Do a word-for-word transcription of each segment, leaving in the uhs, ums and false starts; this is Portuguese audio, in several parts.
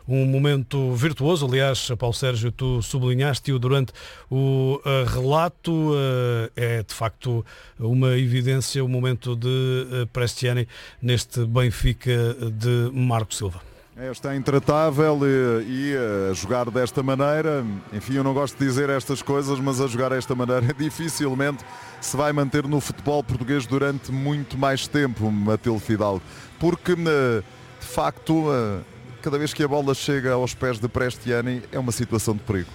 um momento virtuoso. Aliás, Paulo Sérgio, tu sublinhaste-o durante o uh, relato. Uh, é de facto uma evidência o momento de uh, Prestiani neste Benfica de Marco Silva. É, está intratável e, e a jogar desta maneira, enfim, eu não gosto de dizer estas coisas, mas a jogar desta maneira dificilmente se vai manter no futebol português durante muito mais tempo, Matilde Fidalgo, porque de facto cada vez que a bola chega aos pés de Prestiani é uma situação de perigo.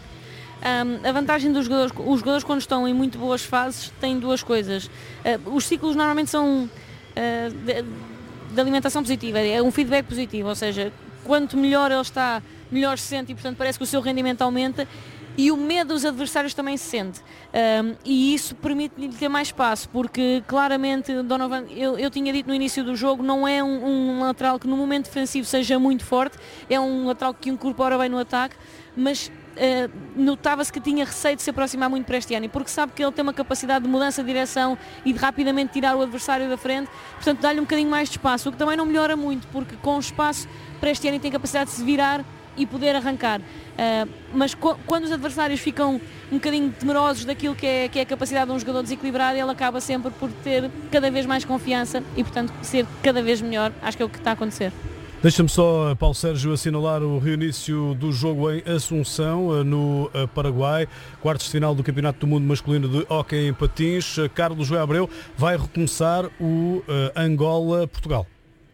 Um, a vantagem dos jogadores, os jogadores quando estão em muito boas fases têm duas coisas. Uh, os ciclos normalmente são uh, de, de alimentação positiva, é um feedback positivo, ou seja, quanto melhor ele está, melhor se sente e, portanto, parece que o seu rendimento aumenta e o medo dos adversários também se sente. Um, e isso permite-lhe ter mais espaço, porque claramente, Donovan, eu, eu tinha dito no início do jogo, não é um, um lateral que no momento defensivo seja muito forte, é um lateral que incorpora bem no ataque, mas Uh, notava-se que tinha receio de se aproximar muito de Prestiani, porque sabe que ele tem uma capacidade de mudança de direção e de rapidamente tirar o adversário da frente, portanto dá-lhe um bocadinho mais de espaço, o que também não melhora muito, porque com espaço Prestiani tem capacidade de se virar e poder arrancar, uh, mas co- quando os adversários ficam um bocadinho temerosos daquilo que é, que é a capacidade de um jogador desequilibrado, ele acaba sempre por ter cada vez mais confiança e, portanto, ser cada vez melhor. Acho que é o que está a acontecer. Deixa-me só, Paulo Sérgio, assinalar o reinício do jogo em Assunção, no Paraguai, quartos de final do Campeonato do Mundo Masculino de Hóquei em Patins. Carlos Joé Abreu vai recomeçar o uh, Angola-Portugal.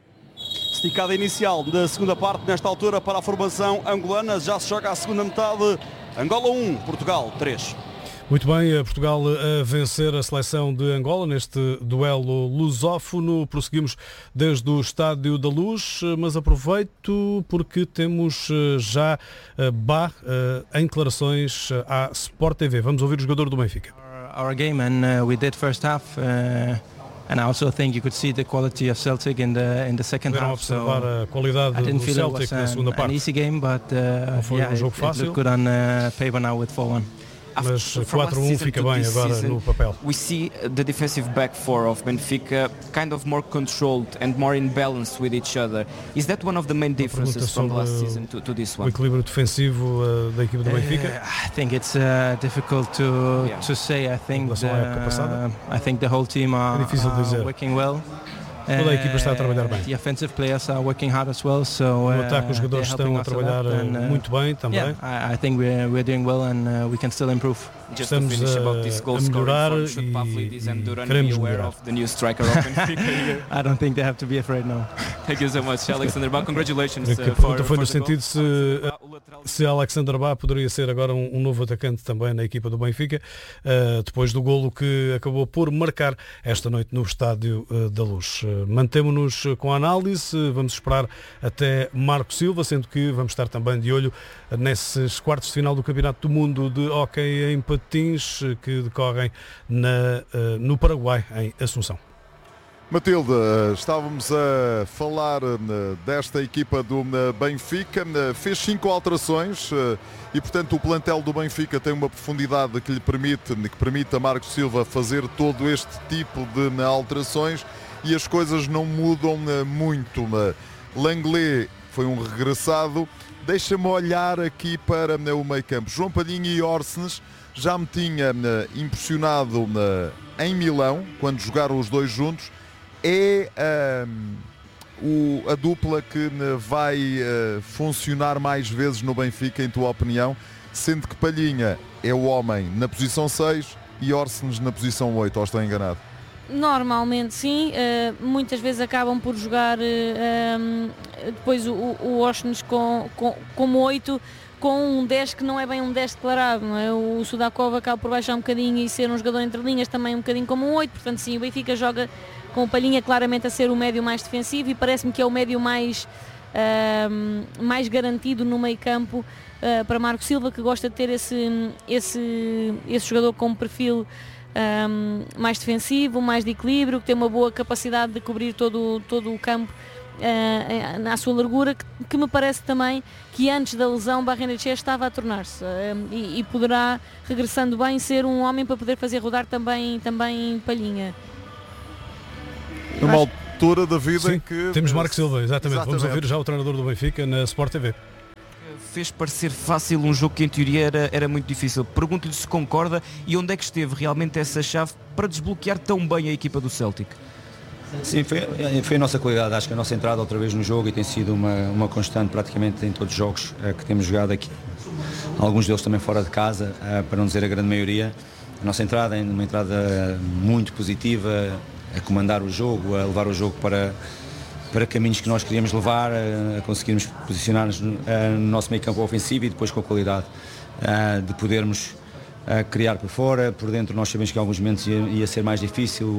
Esticada inicial da segunda parte, nesta altura para a formação angolana, já se joga a segunda metade. Angola um, Portugal três. Muito bem, Portugal a vencer a seleção de Angola neste duelo lusófono. Prosseguimos desde o Estádio da Luz, mas aproveito porque temos já Bá em declarações à Sport T V. Vamos ouvir o jogador do Benfica. Our game and uh, we did first half uh, and I also think you could see the quality of Celtic in the in the second Puderam half. observar So a qualidade do Celtic na segunda parte. An easy game, but uh, Não foi yeah, um jogo it, fácil. it looked good on uh, paper now with four one. Mas quatro a um fica bem agora no papel. We see the defensive back four of Benfica kind of more controlled and more in balance with each other. Is that one of the main differences from last season to, to this one? O equilíbrio defensivo uh, da equipe do Benfica. Uh, I think it's uh, difficult to yeah. to say. I think the, uh, I think the whole team are, are working well. Toda a equipa está a trabalhar bem. The offensive players are working hard as well, so, no ataque os jogadores estão a trabalhar and, uh, muito bem também. Yeah, I, I think we're, we're doing well and uh, we can still improve. Just to finish about this goal scoring, should Pavlidis and Duran be aware of the new striker of Benfica here? I don't think they have to be afraid now. Thank you so much, Alexander Bá. Congratulations. A pergunta foi no sentido se, se Alexander Bá poderia ser agora um, um novo atacante também na equipa do Benfica, uh, depois do golo que acabou por marcar esta noite no Estádio uh, da Luz. Uh, Mantemo-nos com a análise, vamos esperar até Marco Silva, sendo que vamos estar também de olho nesses quartos de final do Campeonato do Mundo de Hóquei em Patins que decorrem na, no Paraguai, em Assunção. Matilde, estávamos a falar desta equipa do Benfica, fez cinco alterações e, portanto, o plantel do Benfica tem uma profundidade que lhe permite, que permite a Marco Silva fazer todo este tipo de alterações e as coisas não mudam muito. Lenglet foi um regressado. Deixa-me olhar aqui para o meio campo. João Palhinha e Orsnes já me tinha impressionado em Milão, quando jogaram os dois juntos. É um, o, a dupla que vai uh, funcionar mais vezes no Benfica, em tua opinião, sendo que Palhinha é o homem na posição seis e Orsnes na posição oito, ou estou enganado? Normalmente sim, uh, muitas vezes acabam por jogar uh, um, depois o, o Orsnes com, com, como oito, com um dez que não é bem um dez declarado, não é? O Sudakov acaba por baixar um bocadinho e ser um jogador entre linhas também um bocadinho como um oito, portanto sim, o Benfica joga com o Palhinha claramente a ser o médio mais defensivo e parece-me que é o médio mais, uh, mais garantido no meio campo uh, para Marco Silva, que gosta de ter esse, esse, esse jogador com perfil Um, mais defensivo, mais de equilíbrio, que tem uma boa capacidade de cobrir todo, todo o campo uh, na sua largura, que, que me parece também que antes da lesão Barrenetxea estava a tornar-se uh, e, e poderá, regressando bem, ser um homem para poder fazer rodar também, também Palhinha. Numa Acho... altura da vida Sim, em que... temos Marco Silva, exatamente. exatamente. Vamos ouvir já o treinador do Benfica na Sport T V. fez parecer fácil um jogo que em teoria era, era muito difícil. Pergunto-lhe se concorda e onde é que esteve realmente essa chave para desbloquear tão bem a equipa do Celtic? Sim, foi, foi a nossa qualidade. Acho que a nossa entrada outra vez no jogo e tem sido uma, uma constante praticamente em todos os jogos uh, que temos jogado aqui. Alguns deles também fora de casa, uh, para não dizer a grande maioria. A nossa entrada é uma entrada muito positiva, a comandar o jogo, a levar o jogo para, para caminhos que nós queríamos levar, a conseguirmos posicionar-nos no, no nosso meio campo ofensivo e depois com a qualidade uh, de podermos uh, criar por fora. Por dentro nós sabemos que em alguns momentos ia, ia ser mais difícil.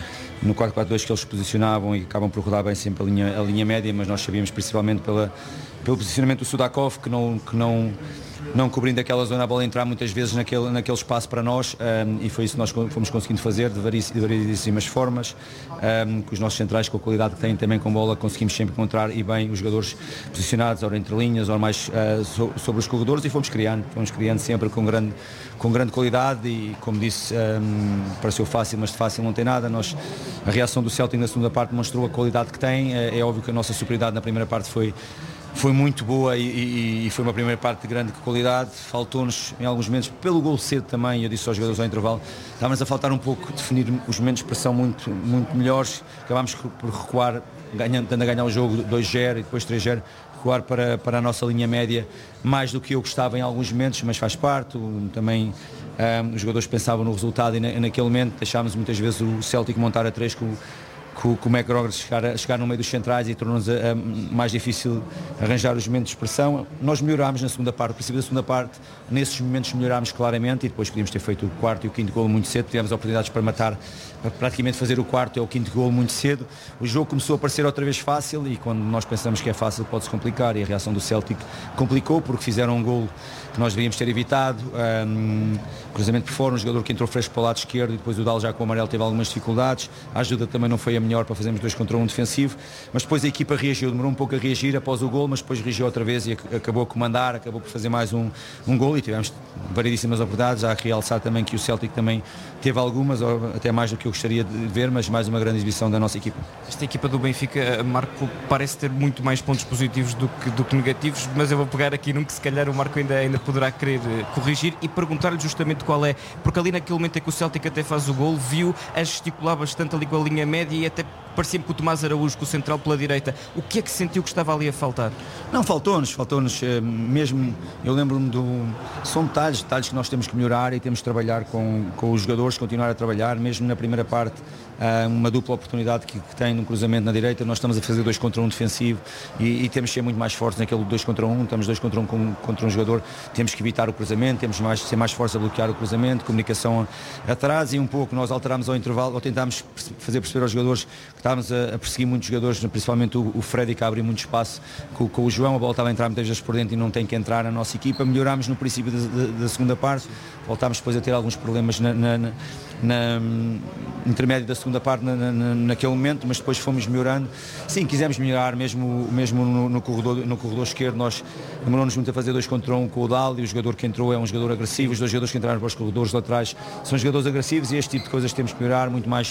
No quatro quatro dois que eles se posicionavam e acabam por rodar bem sempre a linha, a linha média, mas nós sabíamos principalmente pela, pelo posicionamento do Sudakov que não... Que não não cobrindo aquela zona, a bola entrar muitas vezes naquele, naquele espaço para nós, um, e foi isso que nós fomos conseguindo fazer de variedíssimas formas, um, com os nossos centrais, com a qualidade que têm também com bola, conseguimos sempre encontrar e bem os jogadores posicionados, ora entre linhas, ora mais uh, so, sobre os corredores, e fomos criando, fomos criando sempre com grande, com grande qualidade e, como disse, um, pareceu fácil, mas de fácil não tem nada. Nós, a reação do Celtic na segunda parte mostrou a qualidade que tem. É, é óbvio que a nossa superioridade na primeira parte foi Foi muito boa e, e, e foi uma primeira parte de grande qualidade. Faltou-nos em alguns momentos, pelo gol cedo também, eu disse aos jogadores ao intervalo, estávamos a faltar um pouco definir os momentos de pressão muito, muito melhores. Acabámos por recuar, ganhando, tendo a ganhar o jogo dois zero e depois três zero, recuar para, para a nossa linha média mais do que eu gostava em alguns momentos, mas faz parte. Também um, os jogadores pensavam no resultado e na, naquele momento deixámos muitas vezes o Celtic montar a três com com o McGregor chegar, chegar no meio dos centrais e tornou-nos mais difícil arranjar os momentos de expressão. Nós melhorámos na segunda parte, no princípio da segunda parte, nesses momentos melhorámos claramente e depois podíamos ter feito o quarto e o quinto golo muito cedo, tivemos oportunidades para matar, para praticamente fazer o quarto e o quinto golo muito cedo. O jogo começou a parecer outra vez fácil e quando nós pensamos que é fácil pode-se complicar e a reação do Celtic complicou porque fizeram um golo que nós deveríamos ter evitado, um, cruzamento por fora, um jogador que entrou fresco para o lado esquerdo e depois o Dal já com o amarelo teve algumas dificuldades, a ajuda também não foi a melhor para fazermos dois contra um defensivo, mas depois a equipa reagiu, demorou um pouco a reagir após o gol, mas depois reagiu outra vez e acabou a comandar, acabou por fazer mais um, um gol e tivemos variedíssimas oportunidades, a realçar também que o Celtic também teve algumas, até mais do que eu gostaria de ver, mas mais uma grande exibição da nossa equipa. Esta equipa do Benfica, Marco, parece ter muito mais pontos positivos do que, do que negativos, mas eu vou pegar aqui num que se calhar o Marco ainda, ainda poderá querer corrigir e perguntar-lhe justamente qual é, porque ali naquele momento em que o Celtic até faz o gol, viu a gesticular bastante ali com a linha média e até parecia-me que o Tomás Araújo, com o central pela direita, o que é que sentiu que estava ali a faltar? Não, faltou-nos, faltou-nos mesmo, eu lembro-me do... São detalhes, detalhes que nós temos que melhorar e temos que trabalhar com, com os jogadores, continuar a trabalhar, mesmo na primeira parte, uma dupla oportunidade que, que tem no cruzamento na direita, nós estamos a fazer dois contra um defensivo e, e temos que ser muito mais fortes naquele dois contra um, estamos dois contra um com, contra um jogador, temos que evitar o cruzamento, temos mais ser mais fortes a bloquear o cruzamento, comunicação atrás e um pouco nós alterámos ao intervalo, ou tentámos fazer perceber aos jogadores que estávamos a, a perseguir muitos jogadores, principalmente o, o Freddy que abre muito espaço com, com o João, a bola estava a entrar muitas vezes por dentro e não tem que entrar na nossa equipa, melhorámos no princípio da, da, da segunda parte, voltámos depois a ter alguns problemas na, na, na, na intermédio da segunda parte na, na, naquele momento, mas depois fomos melhorando. Sim, quisemos melhorar mesmo, mesmo no, no, corredor, no corredor esquerdo, nós demorou-nos muito a fazer dois contra um com o Dal e o jogador que entrou é um jogador agressivo, os dois jogadores que entraram para os corredores laterais são jogadores agressivos e este tipo de coisas temos que melhorar, muito mais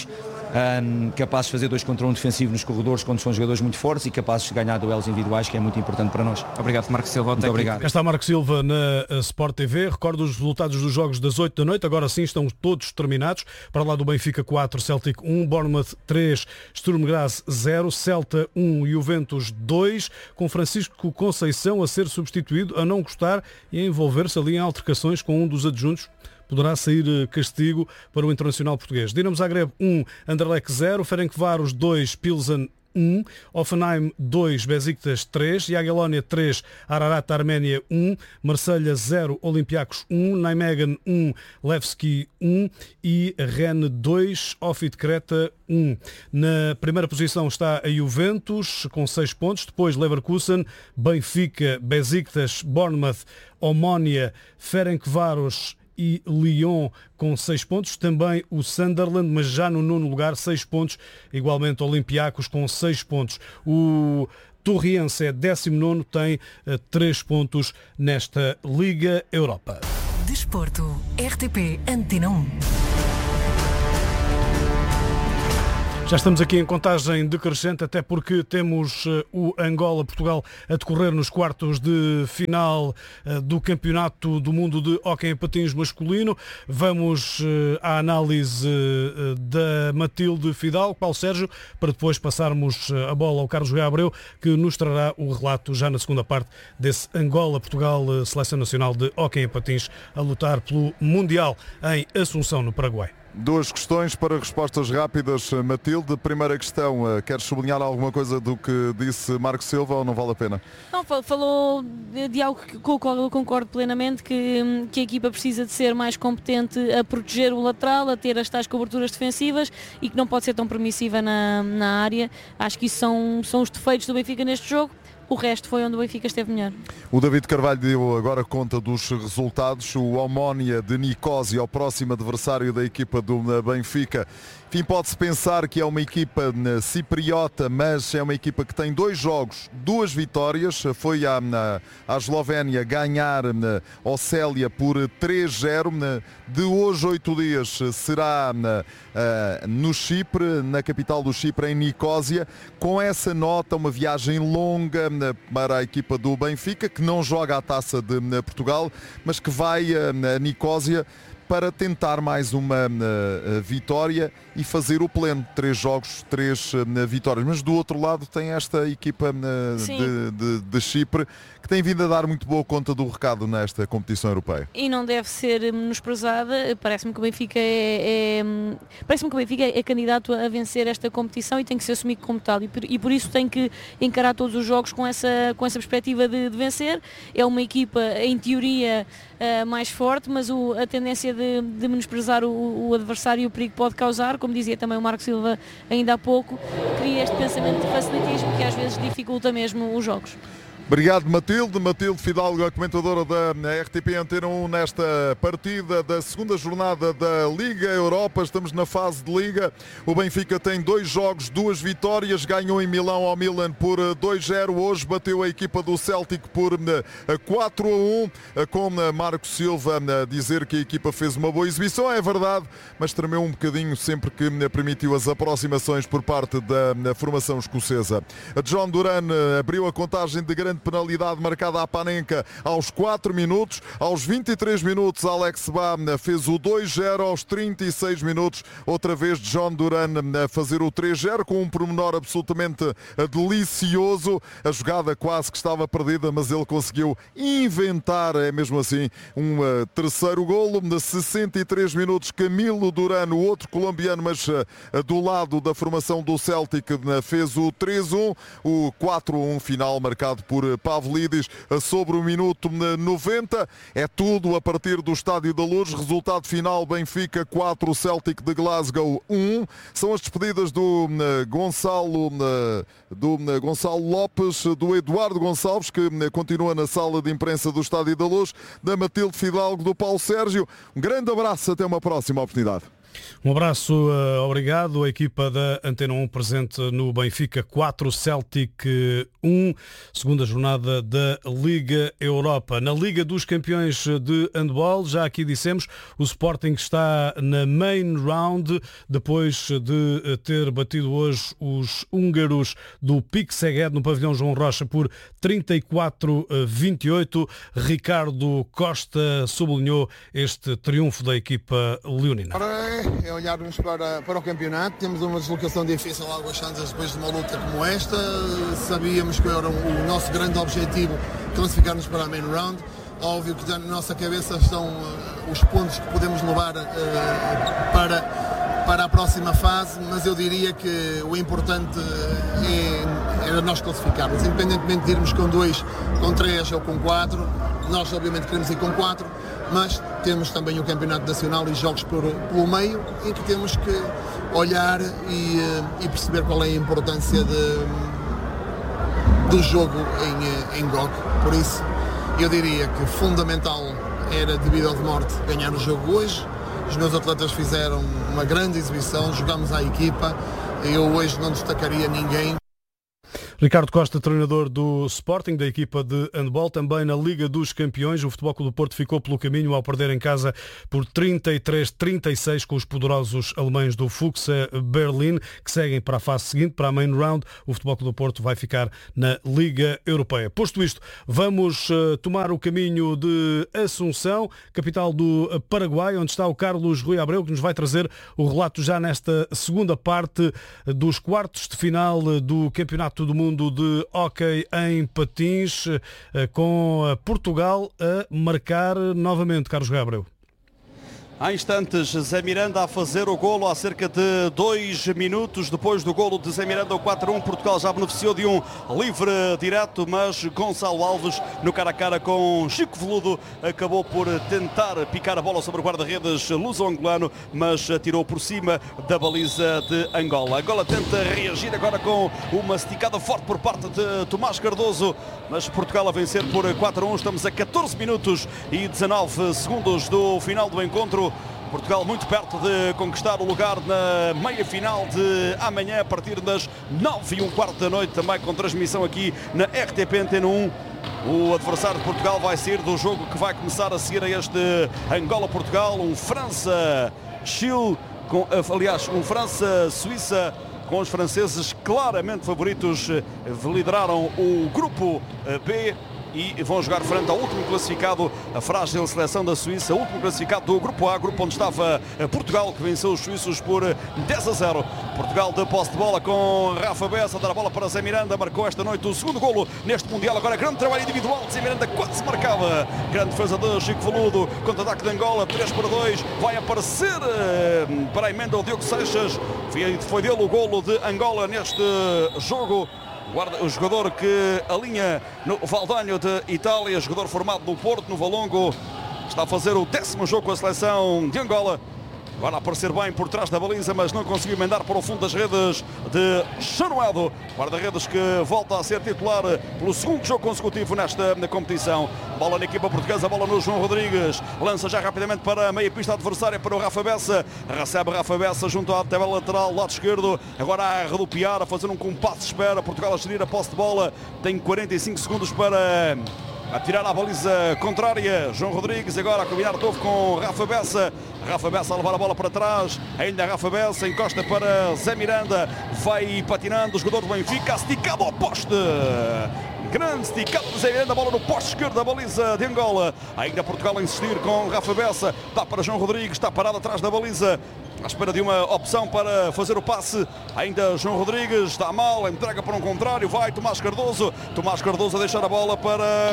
um, capazes de fazer dois contra um defensivo nos corredores quando são jogadores muito fortes e capazes de ganhar duelos individuais, que é muito importante para nós. Obrigado, Marco Silva. Muito obrigado. Cá está Marco Silva na Sport T V. Recordo os resultados dos jogos das oito da noite. Agora sim estão todos terminados. Para lá do Benfica quatro, Celtic um, Bournemouth três, Sturm Graz zero, Celta um, Juventus dois, com Francisco Conceição a ser substituído, a não gostar e a envolver-se ali em altercações com um dos adjuntos. Poderá sair castigo para o internacional português. Dinamo Zagreb um, Anderlecht zero, Ferencváros dois, Pilsen um, Hoffenheim dois, Besiktas três, Jagiellonia três, Ararat Arménia um, Marselha zero, Olympiacos um, Nijmegen um, Levski um e Rennes dois, Ofid Creta um. Na primeira posição está a Juventus com seis pontos, depois Leverkusen, Benfica, Besiktas, Bournemouth, Omonia, Ferencváros e Lyon com seis pontos, também o Sunderland, mas já no nono lugar, seis pontos, igualmente Olympiacos com seis pontos. O Torriense é décimo nono, tem uh, três pontos nesta Liga Europa. Desporto, R T P Antena um. Já estamos aqui em contagem decrescente, até porque temos uh, o Angola-Portugal a decorrer nos quartos de final uh, do Campeonato do Mundo de Hóquei em Patins masculino. Vamos uh, à análise uh, da Matilde Fidalgo, Paulo Sérgio, para depois passarmos uh, a bola ao Carlos Gouveia Abreu, que nos trará o relato já na segunda parte desse Angola-Portugal, uh, Seleção Nacional de Hóquei em Patins, a lutar pelo Mundial em Assunção, no Paraguai. Duas questões para respostas rápidas, Matilde. Primeira questão, queres sublinhar alguma coisa do que disse Marco Silva ou não vale a pena? Não, falou de algo que eu concordo plenamente, que, que a equipa precisa de ser mais competente a proteger o lateral, a ter as tais coberturas defensivas e que não pode ser tão permissiva na, na área. Acho que isso são, são os defeitos do Benfica neste jogo. O resto foi onde o Benfica esteve melhor. O David Carvalho deu agora conta dos resultados. O Omonia de Nicosia, o próximo adversário da equipa do Benfica. Enfim, pode-se pensar que é uma equipa cipriota, mas é uma equipa que tem dois jogos, duas vitórias. Foi à, à Eslovénia ganhar ao Célia por três zero. De hoje, oito dias, será no Chipre, na capital do Chipre, em Nicosia. Com essa nota, uma viagem longa para a equipa do Benfica, que não joga a Taça de Portugal, mas que vai a Nicosia para tentar mais uma uh, vitória e fazer o pleno. Três jogos, três uh, vitórias. Mas do outro lado tem esta equipa uh, de, de, de Chipre, que tem vindo a dar muito boa conta do recado nesta competição europeia. E não deve ser menosprezada. Parece-me que o Benfica é, é, parece-me que o Benfica é candidato a vencer esta competição e tem que ser assumido como tal. E por, e por isso tem que encarar todos os jogos com essa, com essa perspectiva de, de vencer. É uma equipa, em teoria, uh, mais forte, mas o, a tendência de, de menosprezar o, o adversário e o perigo que pode causar, como dizia também o Marco Silva ainda há pouco, cria este pensamento de facilitismo que às vezes dificulta mesmo os jogos. Obrigado, Matilde. Matilde Fidalgo, a comentadora da R T P Antena um, nesta partida da segunda jornada da Liga Europa. Estamos na fase de Liga. O Benfica tem dois jogos, duas vitórias. Ganhou em Milão ao Milan por dois zero. Hoje bateu a equipa do Celtic por quatro a um. Com Marco Silva a dizer que a equipa fez uma boa exibição. É verdade, mas tremeu um bocadinho sempre que permitiu as aproximações por parte da formação escocesa. John Duran abriu a contagem de grande penalidade marcada à Panenka aos quatro minutos. Aos vinte e três minutos, Alex Ba fez o dois zero. Aos trinta e seis minutos, outra vez John Duran a fazer o três zero com um pormenor absolutamente delicioso. A jogada quase que estava perdida, mas ele conseguiu inventar, é mesmo assim, um terceiro golo. De sessenta e três minutos, Camilo Duran, o outro colombiano, mas do lado da formação do Celtic, fez o três um. O quatro a um final marcado por Pavlidis sobre o minuto noventa. É tudo a partir do Estádio da Luz. Resultado final: Benfica quatro, Celtic de Glasgow um. São as despedidas do Gonçalo, do Gonçalo Lopes, do Eduardo Gonçalves, que continua na sala de imprensa do Estádio da Luz, da Matilde Fidalgo, do Paulo Sérgio. Um grande abraço, até uma próxima oportunidade. Um abraço, uh, obrigado. A equipa da Antena um presente no Benfica quatro, Celtic um, segunda jornada da Liga Europa. Na Liga dos Campeões de Handball, já aqui dissemos, o Sporting está na main round, depois de ter batido hoje os húngaros do Pique Szeged no pavilhão João Rocha por trinta e quatro a vinte e oito. Ricardo Costa sublinhou este triunfo da equipa leonina. É olharmos para, para o campeonato. Temos uma deslocação difícil a Águas Santas depois de uma luta como esta. Sabíamos que era o nosso grande objetivo classificar-nos para a main round. Óbvio que na nossa cabeça estão uh, os pontos que podemos levar uh, para, para a próxima fase, mas eu diria que o importante é, é nós classificarmos. Independentemente de irmos com dois, com três ou com quatro, nós obviamente queremos ir com quatro, mas temos também o Campeonato Nacional e jogos por, pelo meio, em que temos que olhar e, e perceber qual é a importância de, do jogo em, em G O G. Por isso, eu diria que fundamental era, devido ao de morte, ganhar o jogo hoje. Os meus atletas fizeram uma grande exibição, jogámos à equipa. Eu hoje não destacaria ninguém. Ricardo Costa, treinador do Sporting, da equipa de handball, também na Liga dos Campeões. O Futebol Clube do Porto ficou pelo caminho ao perder em casa por trinta e três a trinta e seis com os poderosos alemães do Fuchsia Berlin, que seguem para a fase seguinte, para a main round. O Futebol Clube do Porto vai ficar na Liga Europeia. Posto isto, vamos uh, tomar o caminho de Assunção, capital do Paraguai, onde está o Carlos Rui Abreu, que nos vai trazer o relato já nesta segunda parte dos quartos de final do Campeonato do Mundo de hóquei em patins, com Portugal a marcar novamente. Carlos Gabriel. Há instantes, Zé Miranda a fazer o golo há cerca de dois minutos depois do golo de Zé Miranda, o quatro a um. Portugal já beneficiou de um livre direto, mas Gonçalo Alves, no cara a cara com Chico Veludo, acabou por tentar picar a bola sobre o guarda-redes luso-angolano, mas tirou por cima da baliza de Angola. Angola tenta reagir agora com uma esticada forte por parte de Tomás Cardoso, mas Portugal a vencer por quatro a um. Estamos a catorze minutos e dezanove segundos do final do encontro. Portugal muito perto de conquistar o lugar na meia-final de amanhã, a partir das nove e um quarto da noite, também com transmissão aqui na R T P Antena um. O adversário de Portugal vai sair do jogo que vai começar a seguir a este Angola-Portugal, um França-Chile, com, aliás, um França-Suíça, com os franceses claramente favoritos, lideraram o grupo B e vão jogar frente ao último classificado, a frágil seleção da Suíça, o último classificado do grupo A, grupo onde estava Portugal, que venceu os suíços por dez a zero. Portugal de posse de bola com Rafa Bessa, a dar a bola para Zé Miranda, marcou esta noite o segundo golo neste Mundial. Agora grande trabalho individual de Zé Miranda, quase marcava. Grande defesa de Chico Veludo, contra-ataque de Angola, três para dois, vai aparecer para a emenda o Diogo Seixas, foi dele o golo de Angola neste jogo. Guarda, o jogador que alinha no Valdanho de Itália, jogador formado no Porto, no Valongo, está a fazer o décimo jogo com a seleção de Angola. Agora a aparecer bem por trás da baliza, mas não conseguiu emendar para o fundo das redes de Chanoedo. Guarda-redes que volta a ser titular pelo segundo jogo consecutivo nesta na competição. Bola na equipa portuguesa, bola no João Rodrigues. Lança já rapidamente para a meia pista adversária para o Rafa Bessa. Recebe Rafa Bessa junto à tabela lateral, lado esquerdo. Agora a rodopiar, a fazer um compasso de espera. Portugal a gerir a posse de bola. Tem quarenta e cinco segundos para a tirar a baliza contrária. João Rodrigues agora a combinar de novo com Rafa Bessa. Rafa Bessa a levar a bola para trás. Ainda Rafa Bessa encosta para Zé Miranda. Vai patinando o jogador do Benfica, esticado ao poste. Grande esticado de Zé Miranda, a bola no poste esquerdo da baliza de Angola. Ainda Portugal a insistir com Rafa Bessa. Dá para João Rodrigues, está parado atrás da baliza, à espera de uma opção para fazer o passe. Ainda João Rodrigues, dá mal, entrega para um contrário, vai Tomás Cardoso. Tomás Cardoso a deixar a bola para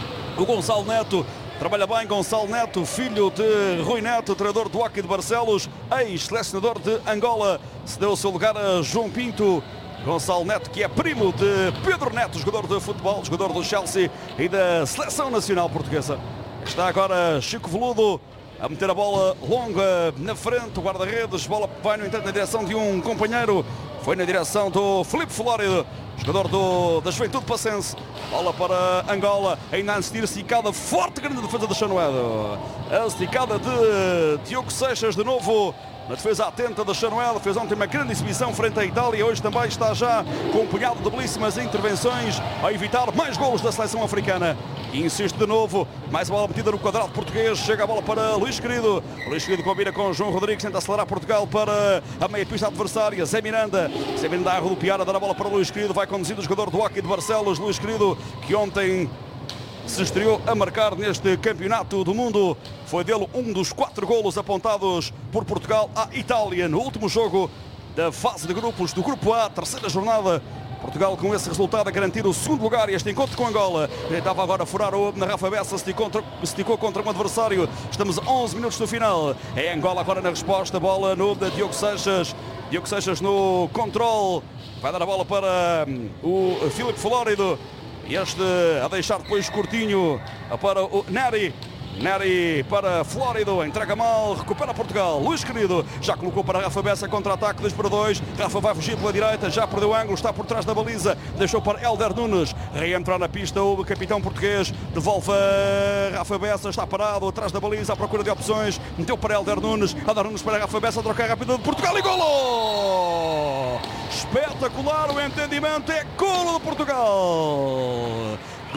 o Gonçalo Neto. Trabalha bem Gonçalo Neto, filho de Rui Neto, treinador do hóquei de Barcelos, ex-selecionador de Angola. Cedeu o seu lugar a João Pinto. Gonçalo Neto, que é primo de Pedro Neto, jogador de futebol, jogador do Chelsea e da Seleção Nacional Portuguesa. Está agora Chico Veludo a meter a bola longa na frente, o guarda-redes, bola vai no entanto na direção de um companheiro, foi na direção do Filipe Flórido, jogador do, da Juventude Passense. Bola para Angola, ainda a insistir, esticada forte, grande defesa de Chanoedo. A esticada de Diogo Seixas de novo, na defesa atenta da Chanoedo, fez ontem uma grande exibição frente à Itália, hoje também está já com um punhado de belíssimas intervenções a evitar mais golos da seleção africana. E insiste de novo, mais bola metida no quadrado português, chega a bola para Luís Querido. Luís Querido combina com João Rodrigues, tenta acelerar Portugal para a meia pista adversária. Zé Miranda, Zé Miranda a rodopiar, a dar a bola para Luís Querido, vai conduzindo o jogador do hóquei de Barcelos, Luís Querido, que ontem se estreou a marcar neste campeonato do mundo. Foi dele um dos quatro golos apontados por Portugal à Itália no último jogo da fase de grupos do Grupo A, terceira jornada. Portugal com esse resultado a garantir o segundo lugar e este encontro com Angola. Tentava agora furar o na Rafa Bessa, se esticou, esticou contra um adversário. Estamos a onze minutos do final. É Angola agora na resposta, bola no de Diogo Seixas. Diogo Seixas no controle. Vai dar a bola para o Filipe Flórido. E este a deixar depois curtinho para o Neri. Neri para Flórido, entrega mal, recupera Portugal. Luís Querido já colocou para Rafa Bessa, contra-ataque, dois para dois. Rafa vai fugir pela direita, já perdeu ângulo, está por trás da baliza, deixou para Hélder Nunes, reentrar na pista o capitão português, devolve a Rafa Bessa, está parado atrás da baliza à procura de opções, meteu para Hélder Nunes, Hélder Nunes para Rafa Bessa, troca rápida de Portugal e golo! espetacular, o entendimento é golo de Portugal.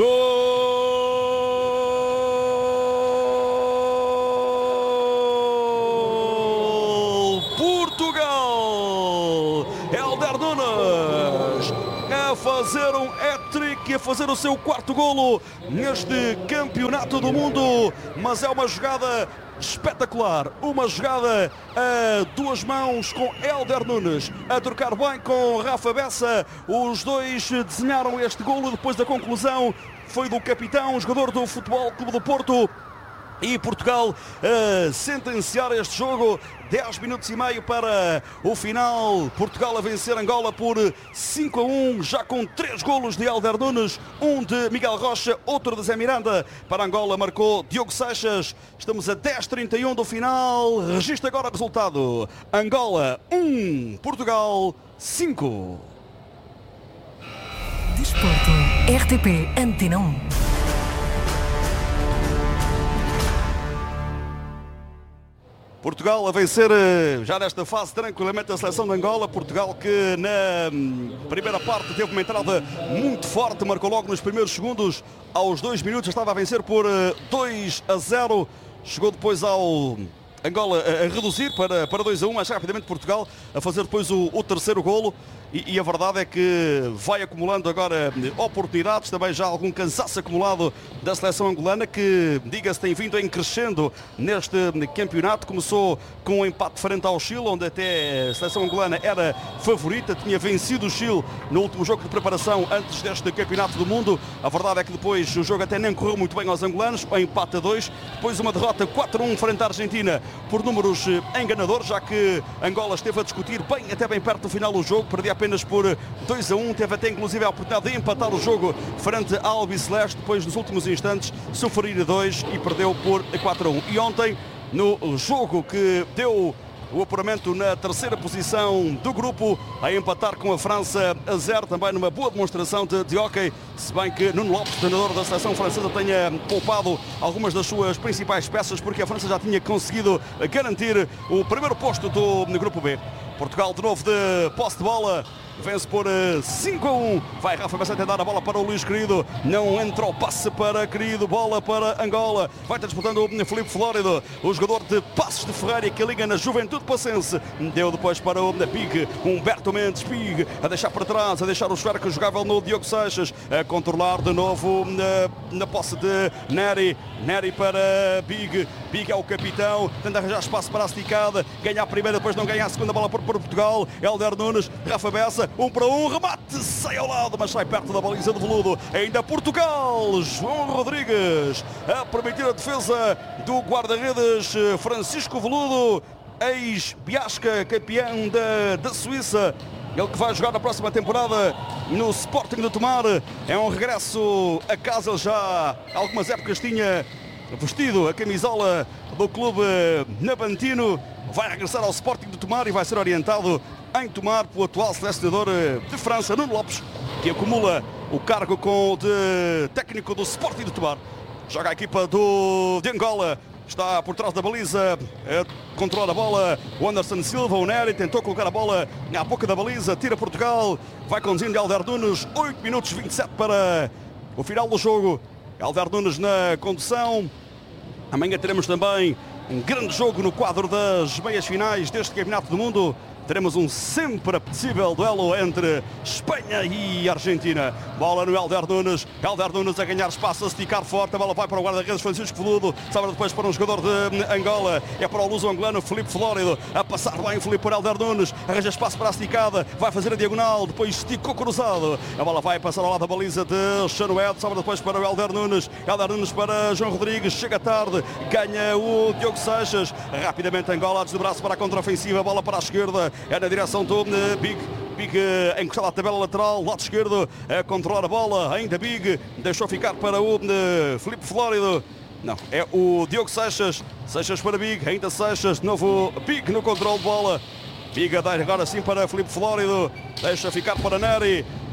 Gol! Portugal! Hélder Nunes a fazer um hat-trick, a fazer o seu quarto golo neste campeonato do mundo, mas é uma jogada espetacular, uma jogada a duas mãos com Hélder Nunes a trocar bem com Rafa Bessa. Os dois desenharam este golo. Depois da conclusão foi do capitão, jogador do Futebol Clube do Porto. E Portugal a sentenciar este jogo. dez minutos e meio para o final. Portugal a vencer Angola por cinco a um, já com três golos de Hélder Nunes, um de Miguel Rocha, outro de Zé Miranda. Para Angola marcou Diogo Seixas. Estamos a dez e trinta e um do final. Registra agora o resultado. Angola um, Portugal cinco. Desporto, R T P Antena um. Portugal a vencer já nesta fase tranquilamente a seleção de Angola. Portugal que na primeira parte teve uma entrada muito forte, marcou logo nos primeiros segundos. Aos dois minutos estava a vencer por dois a zero. Chegou depois ao Angola a reduzir para, para dois a um, mas rapidamente Portugal a fazer depois o, o terceiro golo. E, e a verdade é que vai acumulando agora oportunidades, também já algum cansaço acumulado da seleção angolana, que, diga-se, tem vindo em crescendo neste campeonato. Começou com um empate frente ao Chile, onde até a seleção angolana era favorita, tinha vencido o Chile no último jogo de preparação antes deste campeonato do mundo. A verdade é que depois o jogo até nem correu muito bem aos angolanos, um empate a dois, depois uma derrota quatro a um frente à Argentina por números enganadores, já que Angola esteve a discutir bem, até bem perto do final do jogo, perdia apenas por dois a um, teve até inclusive a oportunidade de empatar o jogo frente à Albiceleste, depois nos últimos instantes sofrer dois e perdeu por quatro a um. E ontem, no jogo que deu o apuramento na terceira posição do grupo, a empatar com a França a zero, também numa boa demonstração de, de hóquei, se bem que Nuno Lopes, treinador da seleção francesa, tenha poupado algumas das suas principais peças, porque a França já tinha conseguido garantir o primeiro posto do no grupo B. Portugal de novo de posse de bola, vence por cinco a um. Vai Rafa Bessa tentar a bola para o Luís Querido. Não entra o passe para Querido. Bola para Angola. Vai estar disputando o Filipe Flórido, o jogador de Passos de Ferreira, que liga na Juventude Passense. Deu depois para o Pig. Humberto Mendes Pig a deixar para trás, a deixar o esférico jogável no Diogo Seixas. A controlar de novo na, na posse de Nery. Nery para Big. Big é o capitão. Tenta arranjar espaço para a esticada. Ganha a primeira, depois não ganha a segunda bola para Portugal. Hélder Nunes, Rafa Bessa. Um para um, remate, sai ao lado, mas sai perto da baliza de Veludo. Ainda Portugal, João Rodrigues a permitir a defesa do guarda-redes Francisco Veludo, ex-Biasca, campeão da, da Suíça. Ele que vai jogar na próxima temporada no Sporting de Tomar. É um regresso a casa. Ele já há algumas épocas tinha vestido a camisola do clube nabantino. Vai regressar ao Sporting de Tomar e vai ser orientado em Tomar pelo atual selecionador de França, Nuno Lopes, que acumula o cargo com de técnico do Sporting de Tomar. Joga a equipa do, de Angola. Está por trás da baliza, controla a bola o Anderson Silva. O Nery tentou colocar a bola à boca da baliza, tira Portugal, vai conduzindo Hélder Nunes. oito minutos e vinte e sete para o final do jogo. Hélder Nunes na condução. Amanhã teremos também um grande jogo no quadro das meias finais deste Campeonato do Mundo. Teremos um sempre apetecível duelo entre Espanha e Argentina. Bola no Hélder Nunes. Hélder Nunes a ganhar espaço, a esticar forte. A bola vai para o guarda-redes Francisco Veludo. Sobra depois para um jogador de Angola. É para o luso-angolano Filipe Flórido. A passar bem Filipe por Hélder Nunes. Arranja espaço para a esticada. Vai fazer a diagonal. Depois esticou cruzado. A bola vai passar ao lado da baliza de Chanoed. Sobra depois para o Hélder Nunes. Hélder Nunes para João Rodrigues. Chega tarde. Ganha o Diogo Seixas. Rapidamente Angola a desdobrar-se para a contraofensiva. Bola para a esquerda. É na direção do Big. Big encostado à tabela lateral, lado esquerdo, a controlar a bola. Ainda Big deixou ficar para o Filipe Flórido. Não, é o Diogo Seixas. Seixas para Big, ainda Seixas. De novo Big no controle de bola. Big a dar agora sim para Filipe Flórido. Deixa ficar para Nery.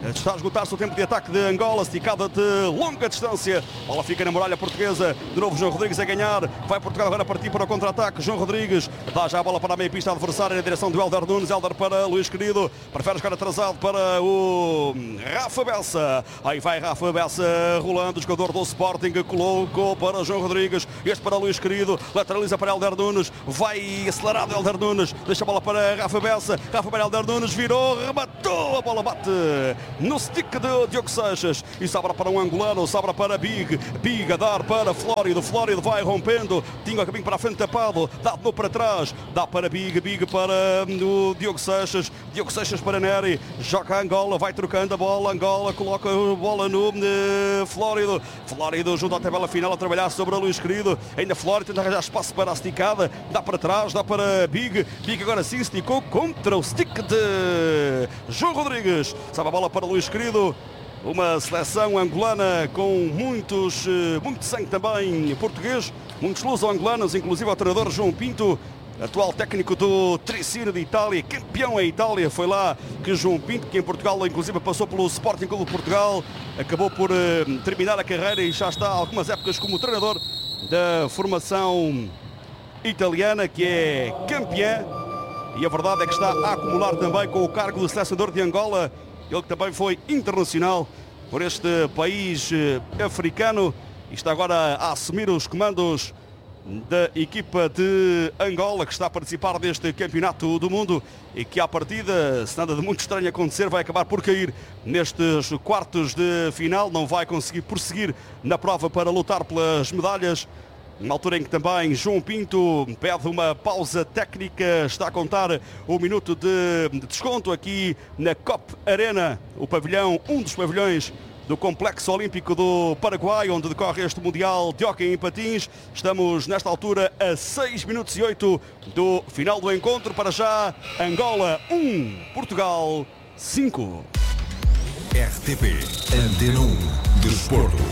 Está a esgotar-se o tempo de ataque de Angola, esticada de longa distância. Bola fica na muralha portuguesa. De novo João Rodrigues a ganhar. Vai Portugal agora partir para o contra-ataque. João Rodrigues dá já a bola para a meia pista adversária na direção do Helder Nunes. Helder para Luís Querido. Prefere jogar atrasado para o Rafa Bessa. Aí vai Rafa Bessa rolando. O jogador do Sporting colocou para João Rodrigues. Este para Luís Querido. Lateraliza para Helder Nunes. Vai acelerado Helder Nunes. Deixa a bola para Rafa Bessa. Rafa para Helder Nunes. Virou. Rematou. A bola bate no stick de Diogo Seixas e sobra para um angolano, sobra para Big, Big a dar para Flórido, Flórido vai rompendo, tinha o caminho para a frente tapado, dá de novo para trás, dá para Big, Big para o Diogo Seixas, Diogo Seixas para Nery, joga a Angola, vai trocando a bola, Angola coloca a bola no uh, Flórido, Flórido junto à tabela final a trabalhar sobre a Luís Querido, ainda Flórido tenta arranjar espaço para a esticada, dá para trás, dá para Big, Big agora sim esticou contra o stick de João Rodrigues, sabe a bola para Luís Querido. Uma seleção angolana com muitos, muito sangue também português, muitos luso-angolanos, inclusive o treinador João Pinto, atual técnico do Tricino de Itália, campeão em Itália. Foi lá que João Pinto, que em Portugal inclusive passou pelo Sporting Clube de Portugal, acabou por uh, terminar a carreira e já está há algumas épocas como treinador da formação italiana, que é campeã. E a verdade é que está a acumular também com o cargo de selecionador de Angola. Ele que também foi internacional por este país africano e está agora a assumir os comandos da equipa de Angola, que está a participar deste campeonato do mundo e que à partida, se nada de muito estranho acontecer, vai acabar por cair nestes quartos de final. Não vai conseguir prosseguir na prova para lutar pelas medalhas. Na altura em que também João Pinto pede uma pausa técnica, está a contar o minuto de desconto aqui na Cop Arena, o pavilhão, um dos pavilhões do Complexo Olímpico do Paraguai, onde decorre este Mundial de Hóquei em Patins. Estamos nesta altura a seis minutos e oito do final do encontro. Para já, Angola um, Portugal cinco. R T P Antena um Desporto.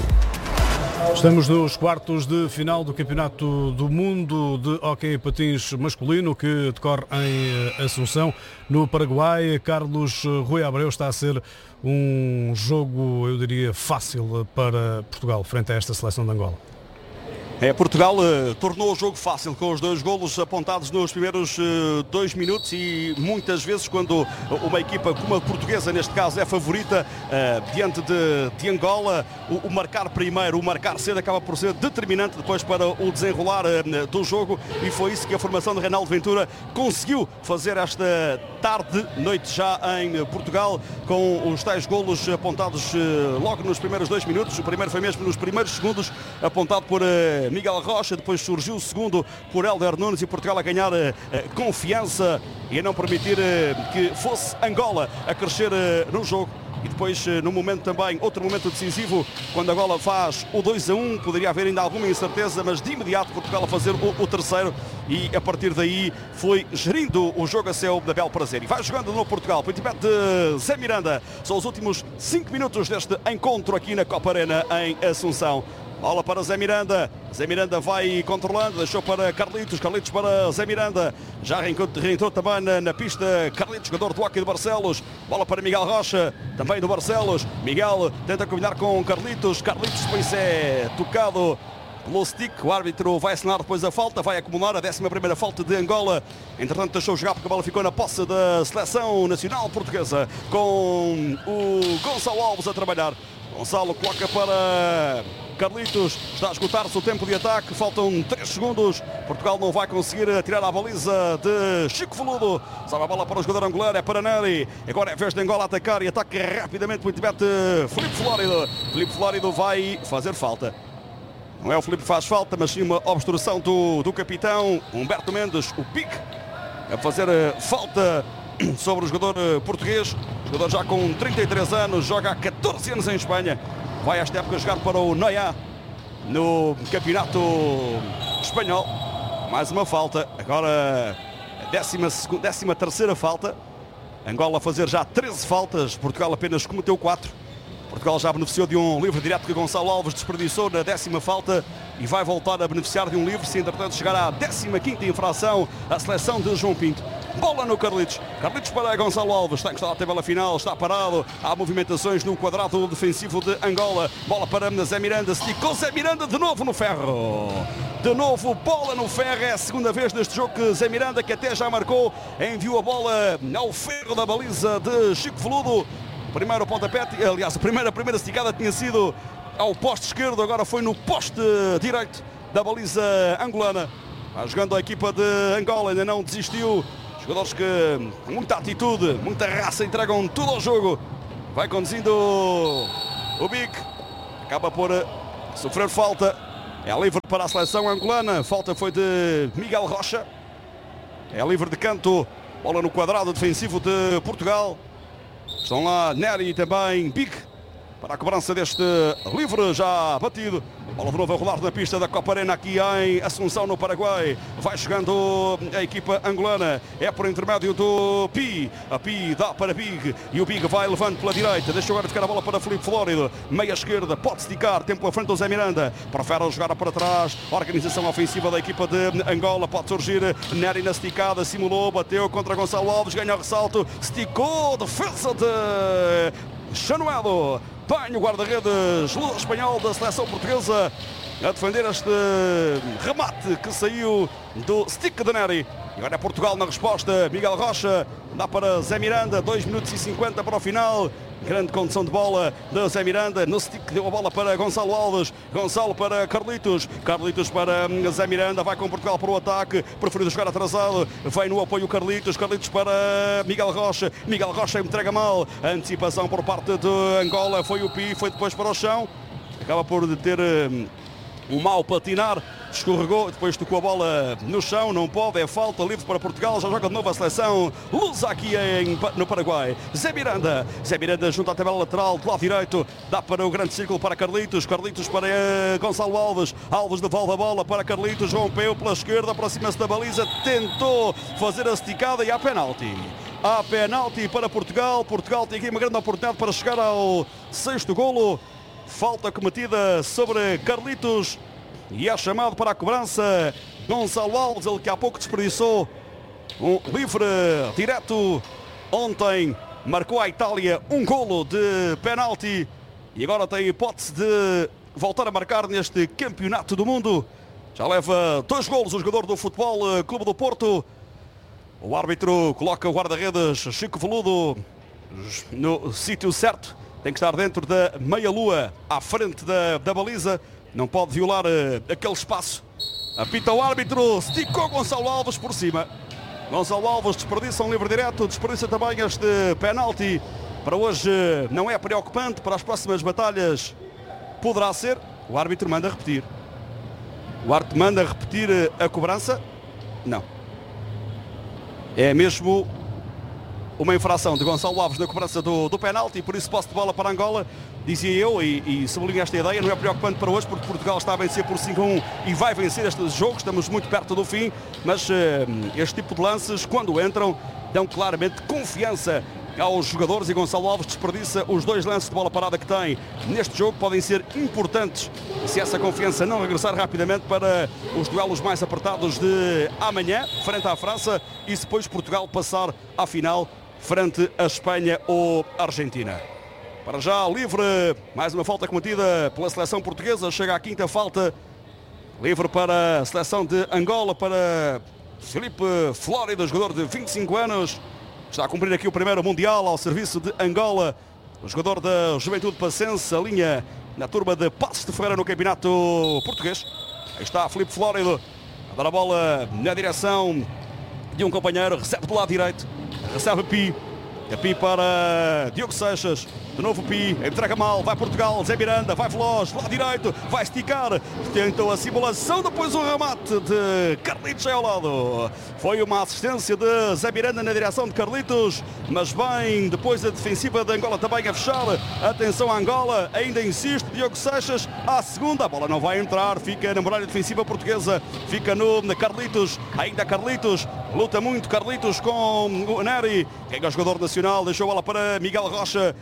Estamos nos quartos de final do Campeonato do Mundo de Hóquei em Patins masculino, que decorre em Assunção, no Paraguai. Carlos Rui Abreu, está a ser um jogo, eu diria, fácil para Portugal, frente a esta seleção de Angola. É, Portugal uh, tornou o jogo fácil com os dois golos apontados nos primeiros uh, dois minutos e muitas vezes quando uma equipa como a portuguesa, neste caso, é favorita uh, diante de, de Angola, o, o marcar primeiro, o marcar cedo acaba por ser determinante depois para o desenrolar uh, do jogo e foi isso que a formação de Reinaldo Ventura conseguiu fazer esta tarde, noite já em Portugal, com os tais golos apontados uh, logo nos primeiros dois minutos. O primeiro foi mesmo nos primeiros segundos, apontado por uh, Miguel Rocha, depois surgiu o segundo por Helder Nunes e Portugal a ganhar uh, confiança e a não permitir uh, que fosse Angola a crescer uh, no jogo. E depois, no momento também, outro momento decisivo, quando Angola faz o dois a um, poderia haver ainda alguma incerteza, mas de imediato Portugal a fazer o, o terceiro e a partir daí foi gerindo o jogo a seu da bel prazer. E vai jogando no Portugal, para o impedimento de Zé Miranda. São os últimos cinco minutos deste encontro aqui na Copa Arena em Assunção. Bola para Zé Miranda, Zé Miranda vai controlando, deixou para Carlitos, Carlitos para Zé Miranda, já reentrou também na, na pista Carlitos, jogador do Hóquei de Barcelos, bola para Miguel Rocha, também do Barcelos, Miguel tenta combinar com Carlitos, Carlitos depois é tocado pelo stick, o árbitro vai assinar depois a falta, vai acumular a décima primeira falta de Angola, entretanto deixou jogar porque a bola ficou na posse da seleção nacional portuguesa, com o Gonçalo Alves a trabalhar. Gonçalo coloca para Carlitos, está a esgotar-se o tempo de ataque, faltam três segundos, Portugal não vai conseguir tirar a baliza de Chico Veludo, sabe a bola para o jogador angolano, é para Nery, agora é vez de Angola atacar e ataca rapidamente muito bem Filipe Flórido, Filipe Flórido vai fazer falta. Não é o Filipe que faz falta, mas sim uma obstrução do, do capitão Humberto Mendes, o pique, a fazer falta sobre o jogador português, jogador já com trinta e três anos, joga há catorze anos em Espanha, vai esta época jogar para o Noia no campeonato espanhol. Mais uma falta, agora a décima, segunda, décima terceira falta, Angola a fazer já treze faltas, Portugal apenas cometeu quatro. Portugal já beneficiou de um livre direto que Gonçalo Alves desperdiçou na décima falta e vai voltar a beneficiar de um livre se entretanto chegar à décima quinta infração a seleção de João Pinto. bola no Carlitos. Carlitos para Gonçalo Alves, está encostado à tabela final, está parado. Há movimentações no quadrado defensivo de Angola. Bola para Zé Miranda, esticou Zé Miranda de novo no ferro. De novo, bola no ferro, é a segunda vez neste jogo que Zé Miranda, que até já marcou, enviou a bola ao ferro da baliza de Chico Veludo. Primeiro pontapé, aliás, a primeira, a primeira esticada tinha sido ao poste esquerdo, agora foi no poste direito da baliza angolana. Vai jogando a equipa de Angola, ainda não desistiu. Jogadores que, com muita atitude, muita raça, entregam tudo ao jogo. Vai conduzindo o Big, acaba por sofrer falta. É livre para a seleção angolana. Falta foi de Miguel Rocha. É livre de canto. Bola no quadrado defensivo de Portugal. Estão lá Nery e também Big para a cobrança deste livre já batido. Bola de novo a rolar na pista da Copa Arena aqui em Assunção, no Paraguai. Vai chegando a equipa angolana. É por intermédio do Pi. A Pi dá para Big. E o Big vai levando pela direita. Deixa agora ficar a bola para Filipe Flórido. Meia esquerda. Pode esticar. Tempo à frente do Zé Miranda. Prefere jogar para trás. Organização ofensiva da equipa de Angola. Pode surgir Nery na esticada. Simulou. Bateu contra Gonçalo Alves. Ganha o ressalto. Esticou. Defesa de Chanuelo. Bem o guarda-redes espanhol da seleção portuguesa a defender este remate que saiu do stick de Nery. E agora é Portugal na resposta. Miguel Rocha dá para Zé Miranda. dois minutos e cinquenta para o final. Grande condução de bola de Zé Miranda. No stick deu a bola para Gonçalo Alves. Gonçalo para Carlitos. Carlitos para Zé Miranda. Vai com Portugal para o ataque. Preferido jogar atrasado. Vai no apoio Carlitos. Carlitos para Miguel Rocha. Miguel Rocha entrega mal. A antecipação por parte de Angola. Foi o Pi. Foi depois para o chão. Acaba por ter um mau patinar. Escorregou, depois tocou a bola no chão, não pode, é falta, livre para Portugal, já joga de novo a seleção lusa aqui em, no Paraguai. Zé Miranda, Zé Miranda junto à tabela lateral, do lado direito, dá para o grande círculo para Carlitos, Carlitos para uh, Gonçalo Alves, Alves devolve a bola para Carlitos, rompeu pela esquerda, aproxima-se da baliza, tentou fazer a esticada e há penalti. Há penalti para Portugal, Portugal tem aqui uma grande oportunidade para chegar ao sexto golo, falta cometida sobre Carlitos. E é chamado para a cobrança Gonçalo Alves, ele que há pouco desperdiçou um livre direto. Ontem marcou a Itália um golo de penalti e agora tem hipótese de voltar a marcar neste campeonato do mundo. Já leva dois golos o jogador do Futebol Clube do Porto. O árbitro coloca o guarda-redes Chico Veludo no sítio certo. Tem que estar dentro da meia-lua, à frente da, da baliza. Não pode violar uh, aquele espaço. Apita o árbitro, esticou Gonçalo Alves por cima. Gonçalo Alves desperdiça um livre direto, desperdiça também este penalti. Para hoje uh, não é preocupante, para as próximas batalhas poderá ser. O árbitro manda repetir. O árbitro manda repetir uh, a cobrança? Não. É mesmo uma infração de Gonçalo Alves na cobrança do, do penalti, por isso posse de bola para Angola, dizia eu, e, e sublinho esta ideia, não é preocupante para hoje, porque Portugal está a vencer por cinco a um e vai vencer este jogo, estamos muito perto do fim, mas uh, este tipo de lances, quando entram, dão claramente confiança aos jogadores e Gonçalo Alves desperdiça os dois lances de bola parada que tem neste jogo, podem ser importantes se essa confiança não regressar rapidamente para os duelos mais apertados de amanhã, frente à França, e se depois Portugal passar à final frente à Espanha ou Argentina. Para já, livre, mais uma falta cometida pela seleção portuguesa, chega à quinta falta, livre para a seleção de Angola, para Filipe Flórido, jogador de vinte e cinco anos, está a cumprir aqui o primeiro Mundial ao serviço de Angola, o jogador da Juventude Passense, a linha na turma de Passos de Ferreira no campeonato português. Aí está Filipe Flórido, a dar a bola na direção de um companheiro, recebe do lado direito, recebe Pi, a Pi para Diogo Seixas, de novo Pi, entrega mal, vai Portugal, Zé Miranda, vai veloz, lado direito, vai esticar, tentou a simulação, depois o remate de Carlitos ao lado. Foi uma assistência de Zé Miranda na direção de Carlitos, mas bem, depois a defensiva de Angola também a fechar. Atenção a Angola, ainda insiste, Diogo Seixas, à segunda, a bola não vai entrar, fica na muralha defensiva portuguesa, fica no Carlitos, ainda Carlitos, luta muito Carlitos com o Nery, que é o jogador nacional, deixou a bola para Miguel Rocha, Miguel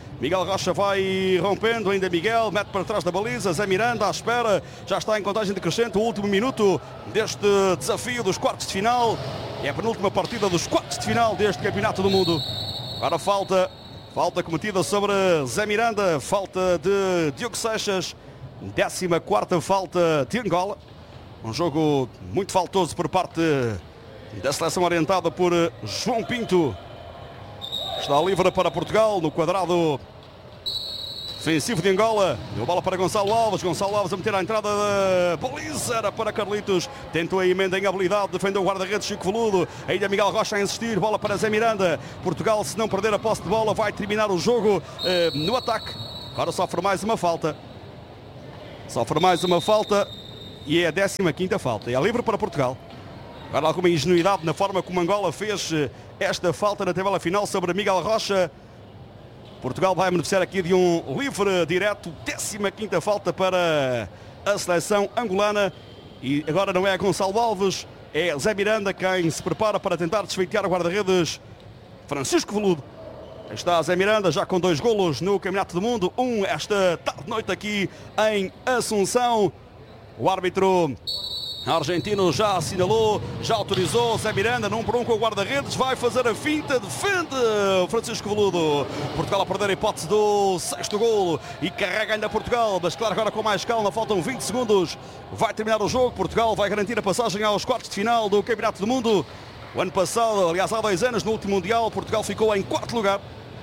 Rocha vai rompendo, ainda Miguel, mete para trás da baliza, Zé Miranda à espera, já está em contagem decrescente, o último minuto deste desafio dos quartos de final. É a penúltima partida dos quartos de final deste Campeonato do Mundo. Agora falta, falta cometida sobre Zé Miranda, falta de Diogo Seixas, décima quarta falta de Angola. Um jogo muito faltoso por parte da seleção orientada por João Pinto. Está livre para Portugal no quadrado defensivo de Angola. Deu bola para Gonçalo Alves. Gonçalo Alves a meter a entrada da baliza. Era para Carlitos. Tentou a emenda em habilidade. Defendeu o guarda-redes Chico Veludo. Ainda Miguel Rocha a insistir. Bola para Zé Miranda. Portugal, se não perder a posse de bola, vai terminar o jogo eh, no ataque. Agora sofre mais uma falta. Sofre mais uma falta. E é a décima quinta falta. É livre para Portugal. Agora alguma ingenuidade na forma como Angola fez esta falta na tabela final sobre Miguel Rocha. Portugal vai beneficiar aqui de um livre direto. décima quinta falta para a seleção angolana. E agora não é Gonçalo Alves, é Zé Miranda quem se prepara para tentar desfeitear o guarda-redes Francisco Veludo. Está Zé Miranda já com dois golos no Campeonato do Mundo. Um esta tarde-noite aqui em Assunção. O árbitro argentino já assinalou, já autorizou. Zé Miranda num por um com o guarda-redes, vai fazer a finta, defende o Francisco Veludo. Portugal a perder a hipótese do sexto golo e carrega ainda Portugal, mas claro, agora com mais calma, faltam vinte segundos, vai terminar o jogo. Portugal vai garantir a passagem aos quartos de final do Campeonato do Mundo. O ano passado, aliás há dois anos, no último Mundial, Portugal ficou em quarto lugar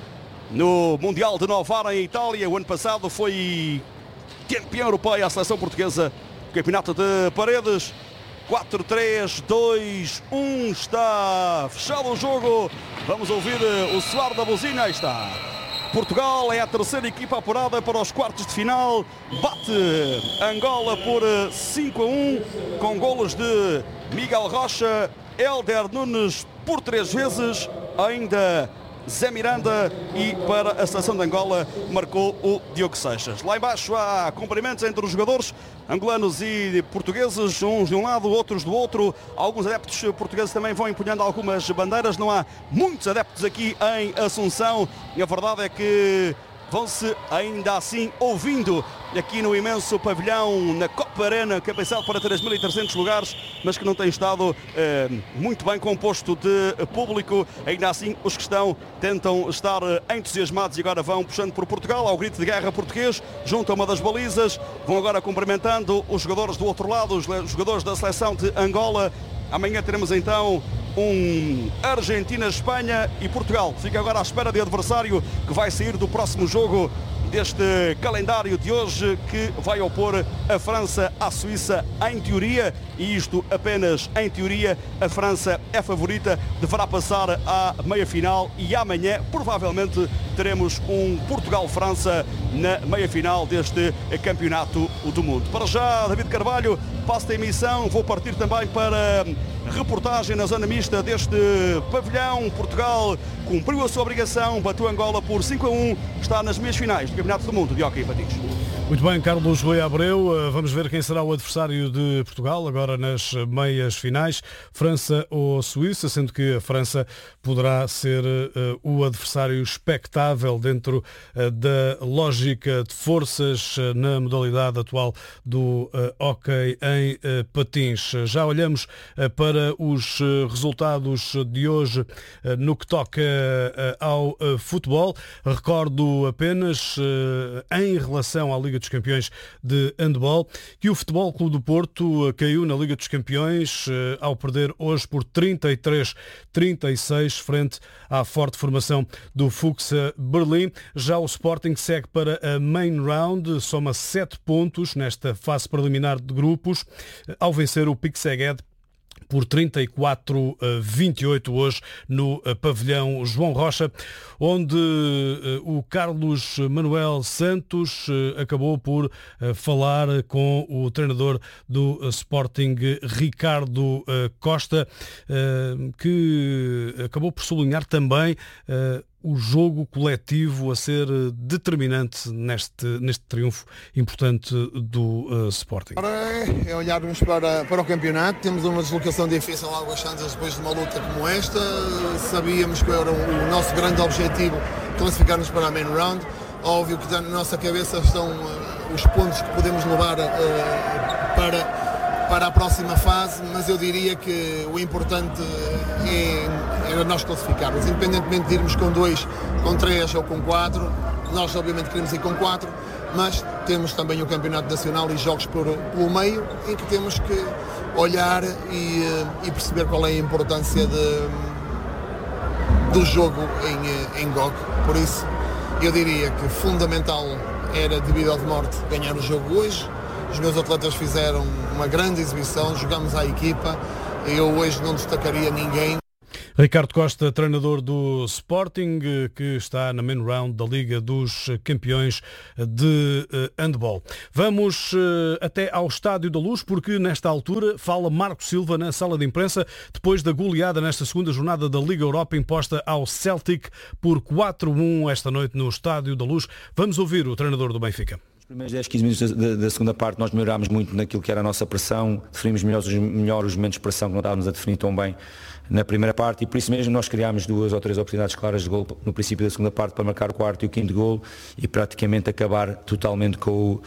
no Mundial de Novara em Itália. O ano passado foi campeão europeu a seleção portuguesa. Campeonato de Paredes. Quatro, três, dois, um. Está fechado o jogo. Vamos ouvir o soar da buzina. Aí está. Portugal é a terceira equipa apurada para os quartos de final. Bate Angola por cinco a um, com golos de Miguel Rocha, Hélder Nunes por três vezes, ainda Zé Miranda, e para a seleção de Angola marcou o Diogo Seixas. Lá embaixo há cumprimentos entre os jogadores angolanos e portugueses, uns de um lado, outros do outro. Alguns adeptos portugueses também vão empunhando algumas bandeiras. Não há muitos adeptos aqui em Assunção e a verdade é que vão-se ainda assim ouvindo aqui no imenso pavilhão, na Copa Arena, que é pensado para três mil e trezentos lugares, mas que não tem estado eh, muito bem composto de público. Ainda assim, os que estão tentam estar entusiasmados e agora vão puxando por Portugal, ao grito de guerra português, junto a uma das balizas. Vão agora cumprimentando os jogadores do outro lado, os jogadores da seleção de Angola. Amanhã teremos então um Argentina-Espanha e Portugal. Fica agora à espera de adversário que vai sair do próximo jogo deste calendário de hoje, que vai opor a França à Suíça em teoria, e isto apenas em teoria. A França é favorita, deverá passar à meia-final e amanhã provavelmente teremos um Portugal-França na meia-final deste Campeonato do Mundo. Para já, David Carvalho, passo da emissão, vou partir também para reportagem na zona mista deste pavilhão. Portugal cumpriu a sua obrigação, bateu Angola por cinco a um, está nas meias finais do Campeonato do Mundo de Hóquei em Patins. Muito bem, Carlos Leia Abreu, vamos ver quem será o adversário de Portugal agora nas meias finais, França ou Suíça, sendo que a França poderá ser uh, o adversário expectável dentro uh, da lógica de forças uh, na modalidade atual do uh, hóquei em uh, patins. Já olhamos uh, para os uh, resultados de hoje uh, no que toca uh, ao uh, futebol. Recordo apenas, uh, em relação à Liga dos Campeões de handball, que o Futebol Clube do Porto caiu na Liga dos Campeões ao perder hoje por trinta e três a trinta e seis frente à forte formação do Fuxa Berlim. Já o Sporting segue para a main round, soma sete pontos nesta fase preliminar de grupos, ao vencer o Pique Szeged por trinta e quatro a vinte e oito hoje no pavilhão João Rocha, onde o Carlos Manuel Santos acabou por falar com o treinador do Sporting, Ricardo Costa, que acabou por sublinhar também o jogo coletivo a ser determinante neste, neste triunfo importante do uh, Sporting. Agora é olharmos para, para o campeonato. Temos uma deslocação difícil a Águas Santas depois de uma luta como esta. Sabíamos que era o nosso grande objetivo classificar-nos para a main round. Óbvio que na nossa cabeça estão uh, os pontos que podemos levar uh, para, para a próxima fase, mas eu diria que o importante é, é nós classificarmos, independentemente de irmos com dois, com três ou com quatro. Nós obviamente queremos ir com quatro, mas temos também o Campeonato Nacional e jogos por, pelo meio, em que temos que olhar e, e perceber qual é a importância de, do jogo em, em G O G. Por isso, eu diria que fundamental era, devido ao de morte, ganhar o jogo hoje. Os meus atletas fizeram uma grande exibição, jogamos à equipa. Eu hoje não destacaria ninguém. Ricardo Costa, treinador do Sporting, que está na main round da Liga dos Campeões de Handball. Vamos até ao Estádio da Luz, porque nesta altura fala Marco Silva na sala de imprensa, depois da goleada nesta segunda jornada da Liga Europa imposta ao Celtic por quatro a um esta noite no Estádio da Luz. Vamos ouvir o treinador do Benfica. Nos primeiros dez, quinze minutos da, da segunda parte nós melhorámos muito naquilo que era a nossa pressão, definimos melhor os, melhor os momentos de pressão que não estávamos a definir tão bem na primeira parte, e por isso mesmo nós criámos duas ou três oportunidades claras de gol no princípio da segunda parte para marcar o quarto e o quinto gol e praticamente acabar totalmente com o,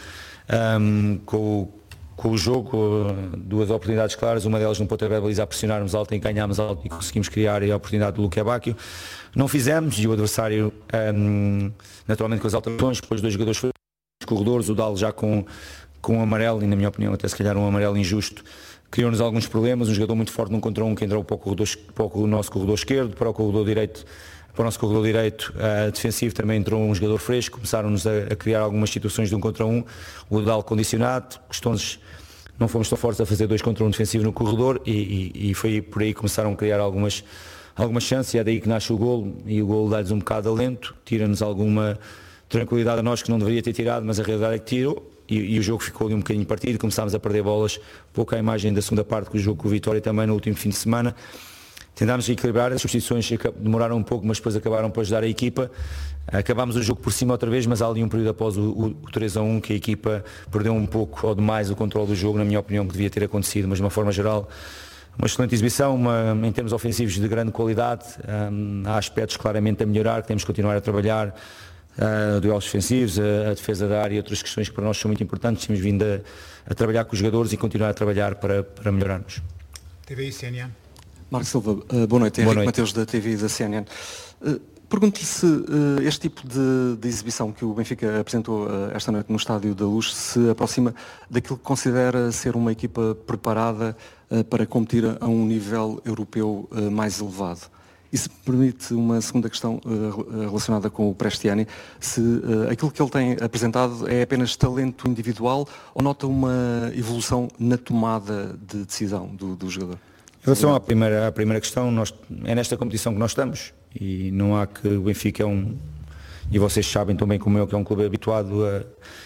um, com o, com o jogo. Duas oportunidades claras, uma delas no pontapé de baliza a pressionarmos alto e ganhámos alto e conseguimos criar a oportunidade do Luque Bacchio. Não fizemos e o adversário, um, naturalmente com as alterações, depois dois jogadores foram nos corredores, o Dal já com, com um amarelo, e na minha opinião até se calhar um amarelo injusto, criou-nos alguns problemas. Um jogador muito forte num contra um que entrou para o, corredor, para o nosso corredor esquerdo, para o corredor direito, para o nosso corredor direito uh, defensivo também entrou um jogador fresco, começaram-nos a, a criar algumas situações de um contra um, o Dal condicionado, questões, não fomos tão fortes a fazer dois contra um defensivo no corredor e, e, e foi por aí que começaram a criar algumas, algumas chances, e é daí que nasce o golo, e o golo dá-lhes um bocado a lento, tira-nos alguma tranquilidade a nós que não deveria ter tirado, mas a realidade é que tirou. E, e o jogo ficou ali um bocadinho partido, começámos a perder bolas, pouco a imagem da segunda parte, com o jogo com o Vitória também no último fim de semana. Tentámos equilibrar, as substituições demoraram um pouco, mas depois acabaram por ajudar a equipa. Acabámos o jogo por cima outra vez, mas há ali um período após o, o, o três a um que a equipa perdeu um pouco ou demais o controle do jogo, na minha opinião, que devia ter acontecido, mas de uma forma geral, uma excelente exibição, uma, em termos ofensivos de grande qualidade. Um, há aspectos claramente a melhorar, que temos que continuar a trabalhar. Uh, duelos defensivos, a, a defesa da área e outras questões que para nós são muito importantes. Temos vindo a, a trabalhar com os jogadores e continuar a trabalhar para, para melhorarmos. T V I C N N. Marco Silva, uh, boa noite. Henrique Mateus da T V I da C N N. Uh, Pergunto-lhe se uh, este tipo de, de exibição que o Benfica apresentou uh, esta noite no Estádio da Luz se aproxima daquilo que considera ser uma equipa preparada uh, para competir a um nível europeu uh, mais elevado. Isso permite uma segunda questão uh, relacionada com o Prestiani, se uh, aquilo que ele tem apresentado é apenas talento individual ou nota uma evolução na tomada de decisão do, do jogador? Em relação à primeira, à primeira questão, nós, é nesta competição que nós estamos e não há que o Benfica é um, e vocês sabem também como eu, que é um clube habituado a,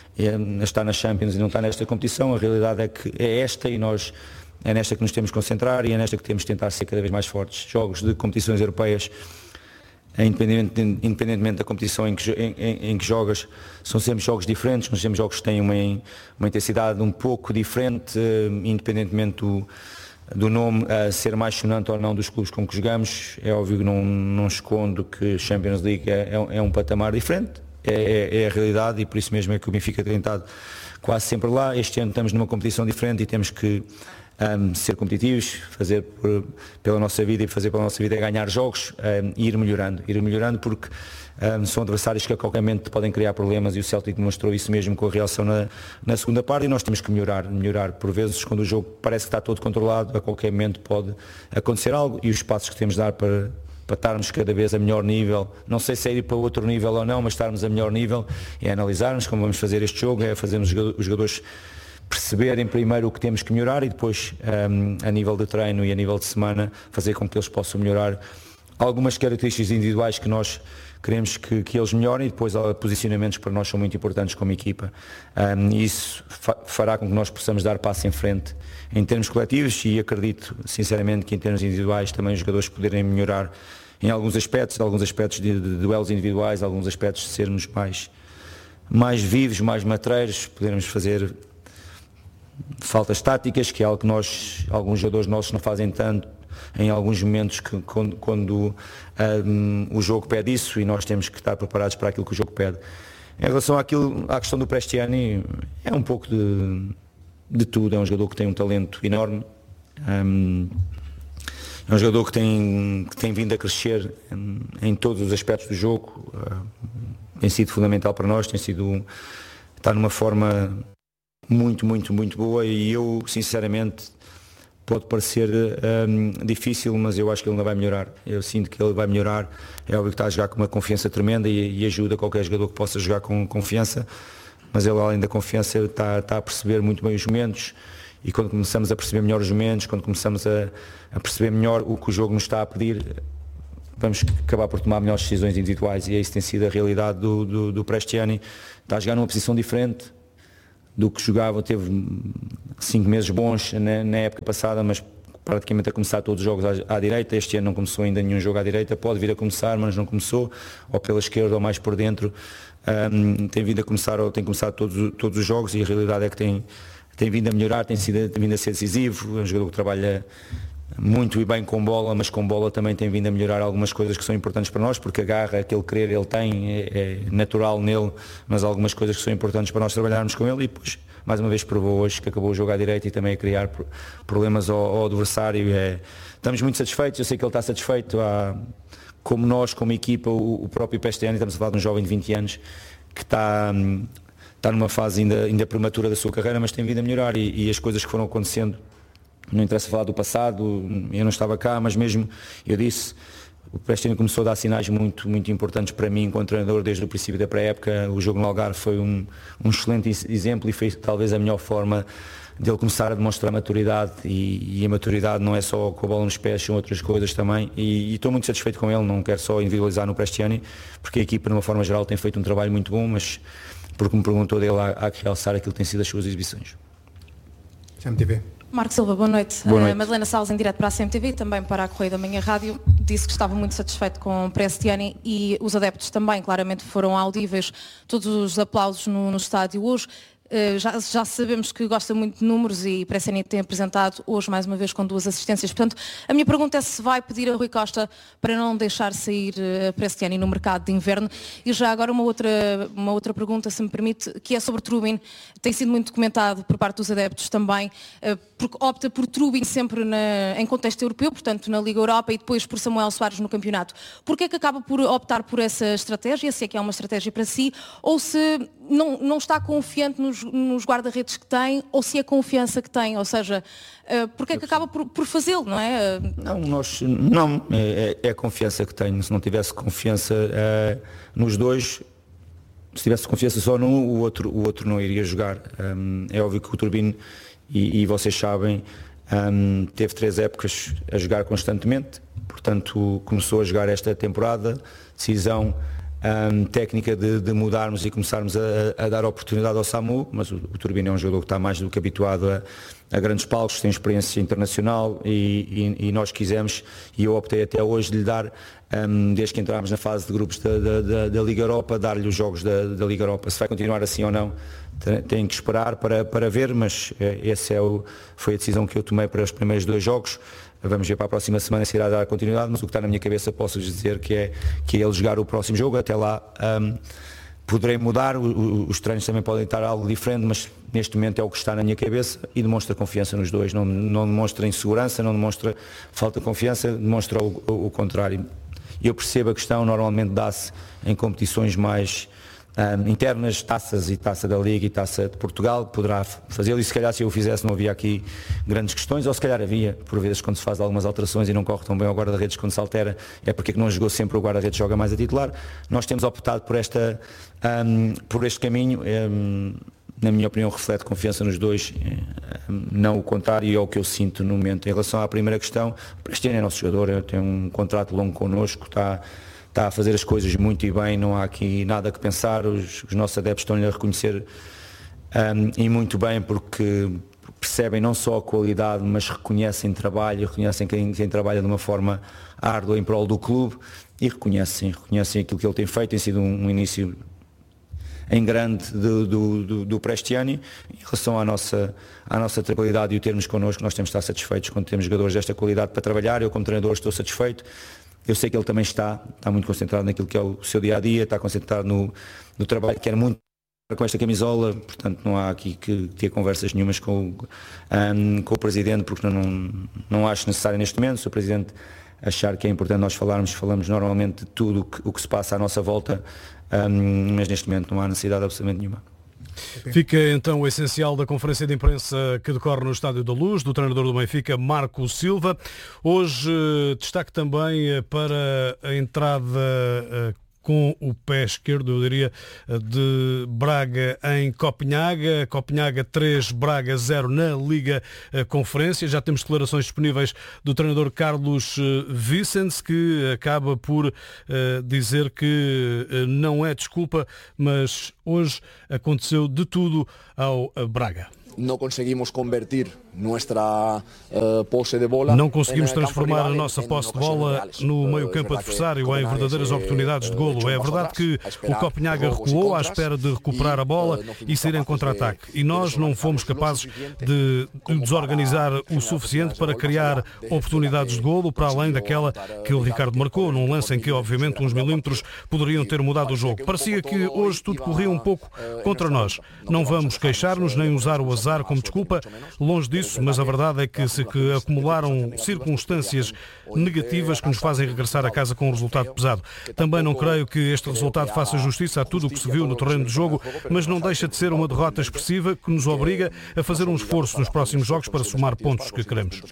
a estar na Champions e não está nesta competição. A realidade é que é esta e nós é nesta que nos temos que concentrar e é nesta que temos que tentar ser cada vez mais fortes. Jogos de competições europeias, independentemente, independentemente da competição em que, em, em que jogas, são sempre jogos diferentes, nós temos jogos que têm uma, uma intensidade um pouco diferente, independentemente do, do nome a ser mais sonante ou não dos clubes com que jogamos. É óbvio que não, não escondo que Champions League é, é, é um patamar diferente, é, é, é a realidade, e por isso mesmo é que o Benfica tem estado quase sempre lá. Este ano estamos numa competição diferente e temos que Um, ser competitivos, fazer por, pela nossa vida e fazer pela nossa vida é ganhar jogos um, e ir melhorando, ir melhorando porque um, são adversários que a qualquer momento podem criar problemas e o Celtic demonstrou isso mesmo com a reação na, na segunda parte, e nós temos que melhorar, melhorar por vezes quando o jogo parece que está todo controlado, a qualquer momento pode acontecer algo, e os passos que temos de dar para, para estarmos cada vez a melhor nível, não sei se é ir para outro nível ou não, mas estarmos a melhor nível é analisarmos como vamos fazer este jogo, é fazermos os jogadores perceberem primeiro o que temos que melhorar e depois, um, a nível de treino e a nível de semana, fazer com que eles possam melhorar algumas características individuais que nós queremos que, que eles melhorem, e depois há posicionamentos que para nós são muito importantes como equipa. Um, e isso fa- fará com que nós possamos dar passo em frente em termos coletivos, e acredito sinceramente que em termos individuais também os jogadores poderem melhorar em alguns aspectos, alguns aspectos de, de duelos individuais, alguns aspectos de sermos mais, mais vivos, mais matreiros, podermos fazer faltas táticas, que é algo que nós, alguns jogadores nossos não fazem tanto em alguns momentos que, quando, quando um, o jogo pede isso, e nós temos que estar preparados para aquilo que o jogo pede. Em relação àquilo, à questão do Prestiani, é um pouco de, de tudo. É um jogador que tem um talento enorme. Um, é um jogador que tem, que tem vindo a crescer em, em todos os aspectos do jogo. Uh, tem sido fundamental para nós, tem sido, está numa forma muito, muito, muito boa, e eu, sinceramente, pode parecer um, difícil, mas eu acho que ele ainda vai melhorar. Eu sinto que ele vai melhorar. É óbvio que está a jogar com uma confiança tremenda e, e ajuda qualquer jogador que possa jogar com confiança, mas ele, além da confiança, está, está a perceber muito bem os momentos, e quando começamos a perceber melhor os momentos, quando começamos a, a perceber melhor o que o jogo nos está a pedir, vamos acabar por tomar melhores decisões individuais, e isso tem sido a realidade do, do, do Prestiani. Está a jogar numa posição diferente do que jogava, teve cinco meses bons na, na época passada, mas praticamente a começar todos os jogos à, à direita. Este ano não começou ainda nenhum jogo à direita, pode vir a começar, mas não começou, ou pela esquerda ou mais por dentro. Um, tem vindo a começar, ou tem começado todos, todos os jogos, e a realidade é que tem, tem vindo a melhorar, tem, sido, tem vindo a ser decisivo. É um jogador que trabalha muito e bem com bola, mas com bola também tem vindo a melhorar algumas coisas que são importantes para nós, porque a garra, aquele querer ele tem, é, é natural nele, mas algumas coisas que são importantes para nós trabalharmos com ele, e depois, mais uma vez, provou hoje que acabou o jogo à direita e também a criar problemas ao, ao adversário. É, estamos muito satisfeitos, eu sei que ele está satisfeito, há, como nós, como equipa, o, o próprio Prestiani, estamos a falar de um jovem de vinte anos, que está, está numa fase ainda, ainda prematura da sua carreira, mas tem vindo a melhorar, e, e as coisas que foram acontecendo, não interessa falar do passado, eu não estava cá, mas mesmo eu disse, o Prestiani começou a dar sinais muito, muito importantes para mim enquanto treinador desde o princípio da pré-época. O jogo no Algarve foi um, um excelente exemplo, e foi talvez a melhor forma dele começar a demonstrar maturidade, e, e a maturidade não é só com a bola nos pés, são outras coisas também, e, e estou muito satisfeito com ele. Não quero só individualizar no Prestiani, porque a equipa, de uma forma geral, tem feito um trabalho muito bom, mas porque me perguntou dele, há, há que realçar aquilo que tem sido as suas exibições. C M T V. Marco Silva, boa noite. Boa noite. Uh, Madalena Salles, em direto para a C M T V, também para a Correia da Manhã Rádio, disse que estava muito satisfeito com o Prestiani, e os adeptos também, claramente, foram audíveis todos os aplausos no, no estádio hoje. Uh, já, já sabemos que gosta muito de números, e Prestiani tem apresentado hoje mais uma vez com duas assistências. Portanto, a minha pergunta é se vai pedir a Rui Costa para não deixar sair uh, Prestiani no mercado de inverno. E já agora uma outra, uma outra pergunta, se me permite, que é sobre Trubin. Tem sido muito comentado por parte dos adeptos também, uh, porque opta por Trubin sempre na, em contexto europeu, portanto na Liga Europa, e depois por Samuel Soares no campeonato. Porquê é que acaba por optar por essa estratégia, se é que é uma estratégia para si, ou se não, não está confiante nos, nos guarda-redes que tem, ou se é confiança que tem, ou seja, uh, porque é que acaba por, por fazê-lo, não é? Não, nós, não é, é a confiança que tenho. Se não tivesse confiança uh, nos dois, se tivesse confiança só num, o outro, o outro não iria jogar. Um, é óbvio que o Turbino, e, e vocês sabem, um, teve três épocas a jogar constantemente, portanto começou a jogar esta temporada, decisão Um, técnica de, de mudarmos e começarmos a, a dar oportunidade ao Samu, mas o, o Turbino é um jogador que está mais do que habituado a, a grandes palcos, tem experiência internacional, e, e, e nós quisemos, e eu optei até hoje de lhe dar, um, desde que entramos na fase de grupos da, da, da, da Liga Europa, dar-lhe os jogos da, da Liga Europa. Se vai continuar assim ou não, tem que esperar para, para ver, mas essa é o, foi a decisão que eu tomei para os primeiros dois jogos. Vamos ver para a próxima semana se irá dar continuidade, mas o que está na minha cabeça posso dizer que é, que é ele jogar o próximo jogo. Até lá um, poderei mudar, o, o, os treinos também podem estar algo diferente, mas neste momento é o que está na minha cabeça, e demonstra confiança nos dois, não, não demonstra insegurança, não demonstra falta de confiança, demonstra o, o, o contrário. Eu percebo a questão, normalmente dá-se em competições mais Um, internas, taças e taça da Liga e taça de Portugal, poderá fazê-lo, e se calhar se eu o fizesse não havia aqui grandes questões, ou se calhar havia, por vezes quando se faz algumas alterações e não corre tão bem ao guarda-redes quando se altera, é porque não jogou sempre o guarda-redes, joga mais a titular. Nós temos optado por, esta, um, por este caminho, um, na minha opinião reflete confiança nos dois, um, não o contrário, e é o que eu sinto no momento. Em relação à primeira questão, o Prestiani é nosso jogador, tem um contrato longo connosco, está está a fazer as coisas muito e bem, não há aqui nada que pensar, os, os nossos adeptos estão-lhe a reconhecer um, e muito bem, porque percebem não só a qualidade, mas reconhecem trabalho, reconhecem quem, quem trabalha de uma forma árdua em prol do clube, e reconhecem, reconhecem aquilo que ele tem feito. Tem sido um, um início em grande do, do, do, do Prestiani. Em relação à nossa, à nossa trabalhidade e o termos connosco, nós temos de estar satisfeitos quando temos jogadores desta qualidade para trabalhar. Eu como treinador estou satisfeito. eu sei que ele também está, está muito concentrado naquilo que é o seu dia-a-dia, está concentrado no, no trabalho, quer muito com esta camisola, portanto não há aqui que ter conversas nenhumas com, um, com o Presidente, porque não, não acho necessário neste momento. Se o Presidente achar que é importante nós falarmos, falamos normalmente de tudo o que, o que se passa à nossa volta, um, mas neste momento não há necessidade absolutamente nenhuma. Fica então o essencial da conferência de imprensa que decorre no Estádio da Luz, do treinador do Benfica, Marco Silva. Hoje destaque também para a entrada com o pé esquerdo, eu diria, de Braga em Copenhaga. Copenhaga três, Braga zero na Liga Conferência. Já temos declarações disponíveis do treinador Carlos Vicens, que acaba por uh, dizer que não é desculpa, mas hoje aconteceu de tudo ao Braga. Não conseguimos convertir nossa uh, posse de bola. Não conseguimos transformar a nossa posse de bola no meio-campo adversário em verdadeiras oportunidades de golo. É verdade que o Copenhaga recuou à espera de recuperar a bola e sair em contra-ataque. E nós não fomos capazes de desorganizar o suficiente para criar oportunidades de golo, para além daquela que o Ricardo marcou, num lance em que, obviamente, uns milímetros poderiam ter mudado o jogo. Parecia que hoje tudo corria um pouco contra nós. Não vamos queixar-nos nem usar o azar como desculpa, longe disso, mas a verdade é que se que acumularam circunstâncias negativas que nos fazem regressar a casa com um resultado pesado. Também não creio que este resultado faça justiça a tudo o que se viu no terreno de jogo, mas não deixa de ser uma derrota expressiva que nos obriga a fazer um esforço nos próximos jogos para somar pontos que queremos.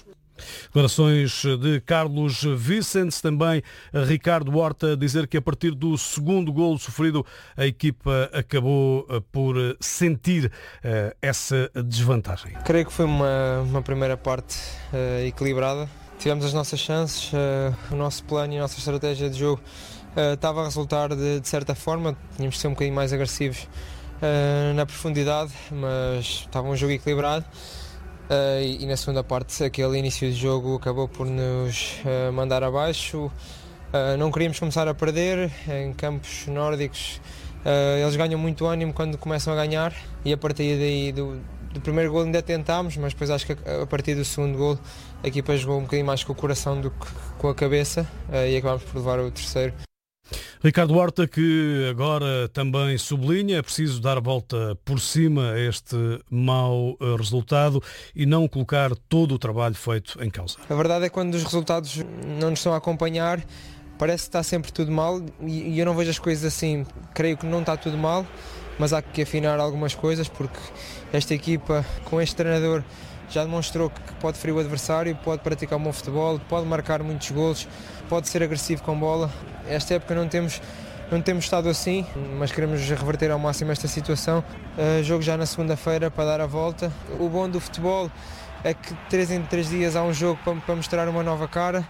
Declarações de Carlos Vicens, também Ricardo Horta dizer que a partir do segundo golo sofrido a equipa acabou por sentir uh, essa desvantagem. Creio que foi uma, uma primeira parte uh, equilibrada. Tivemos as nossas chances, uh, o nosso plano e a nossa estratégia de jogo uh, estava a resultar de, de certa forma. Tínhamos que ser um bocadinho mais agressivos uh, na profundidade, mas estava um jogo equilibrado. Uh, e, e na segunda parte aquele início de jogo acabou por nos uh, mandar abaixo. Uh, não queríamos começar a perder em campos nórdicos. Uh, eles ganham muito ânimo quando começam a ganhar e a partir daí do, do primeiro gol ainda tentámos, mas depois acho que a, a partir do segundo gol a equipa jogou um bocadinho mais com o coração do que com a cabeça uh, e acabámos por levar o terceiro. Ricardo Horta, que agora também sublinha, é preciso dar a volta por cima a este mau resultado e não colocar todo o trabalho feito em causa. A verdade é que quando os resultados não nos estão a acompanhar, parece que está sempre tudo mal e eu não vejo as coisas assim. Creio que não está tudo mal, mas há que afinar algumas coisas porque esta equipa, com este treinador, já demonstrou que pode ferir o adversário, pode praticar um bom futebol, pode marcar muitos golos, pode ser agressivo com bola. Esta época não temos, não temos estado assim, mas queremos reverter ao máximo esta situação. Uh, jogo já na segunda-feira para dar a volta. O bom do futebol é que três em três dias há um jogo para, para mostrar uma nova cara.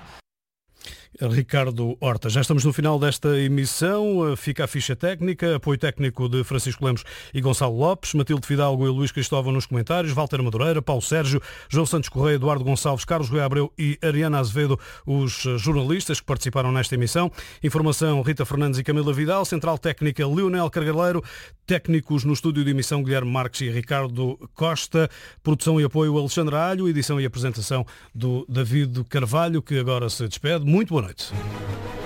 Ricardo Horta. Já estamos no final desta emissão. Fica a ficha técnica, apoio técnico de Francisco Lemos e Gonçalo Lopes, Matilde Fidalgo e Luís Cristóvão nos comentários, Walter Madureira, Paulo Sérgio, João Santos Correia, Eduardo Gonçalves, Carlos Rui Abreu e Ariana Azevedo, os jornalistas que participaram nesta emissão. Informação, Rita Fernandes e Camila Vidal. Central técnica, Lionel Cargaleiro. Técnicos no estúdio de emissão, Guilherme Marques e Ricardo Costa. Produção e apoio, Alexandre Alho. Edição e apresentação do David Carvalho, que agora se despede. Muito boa noite.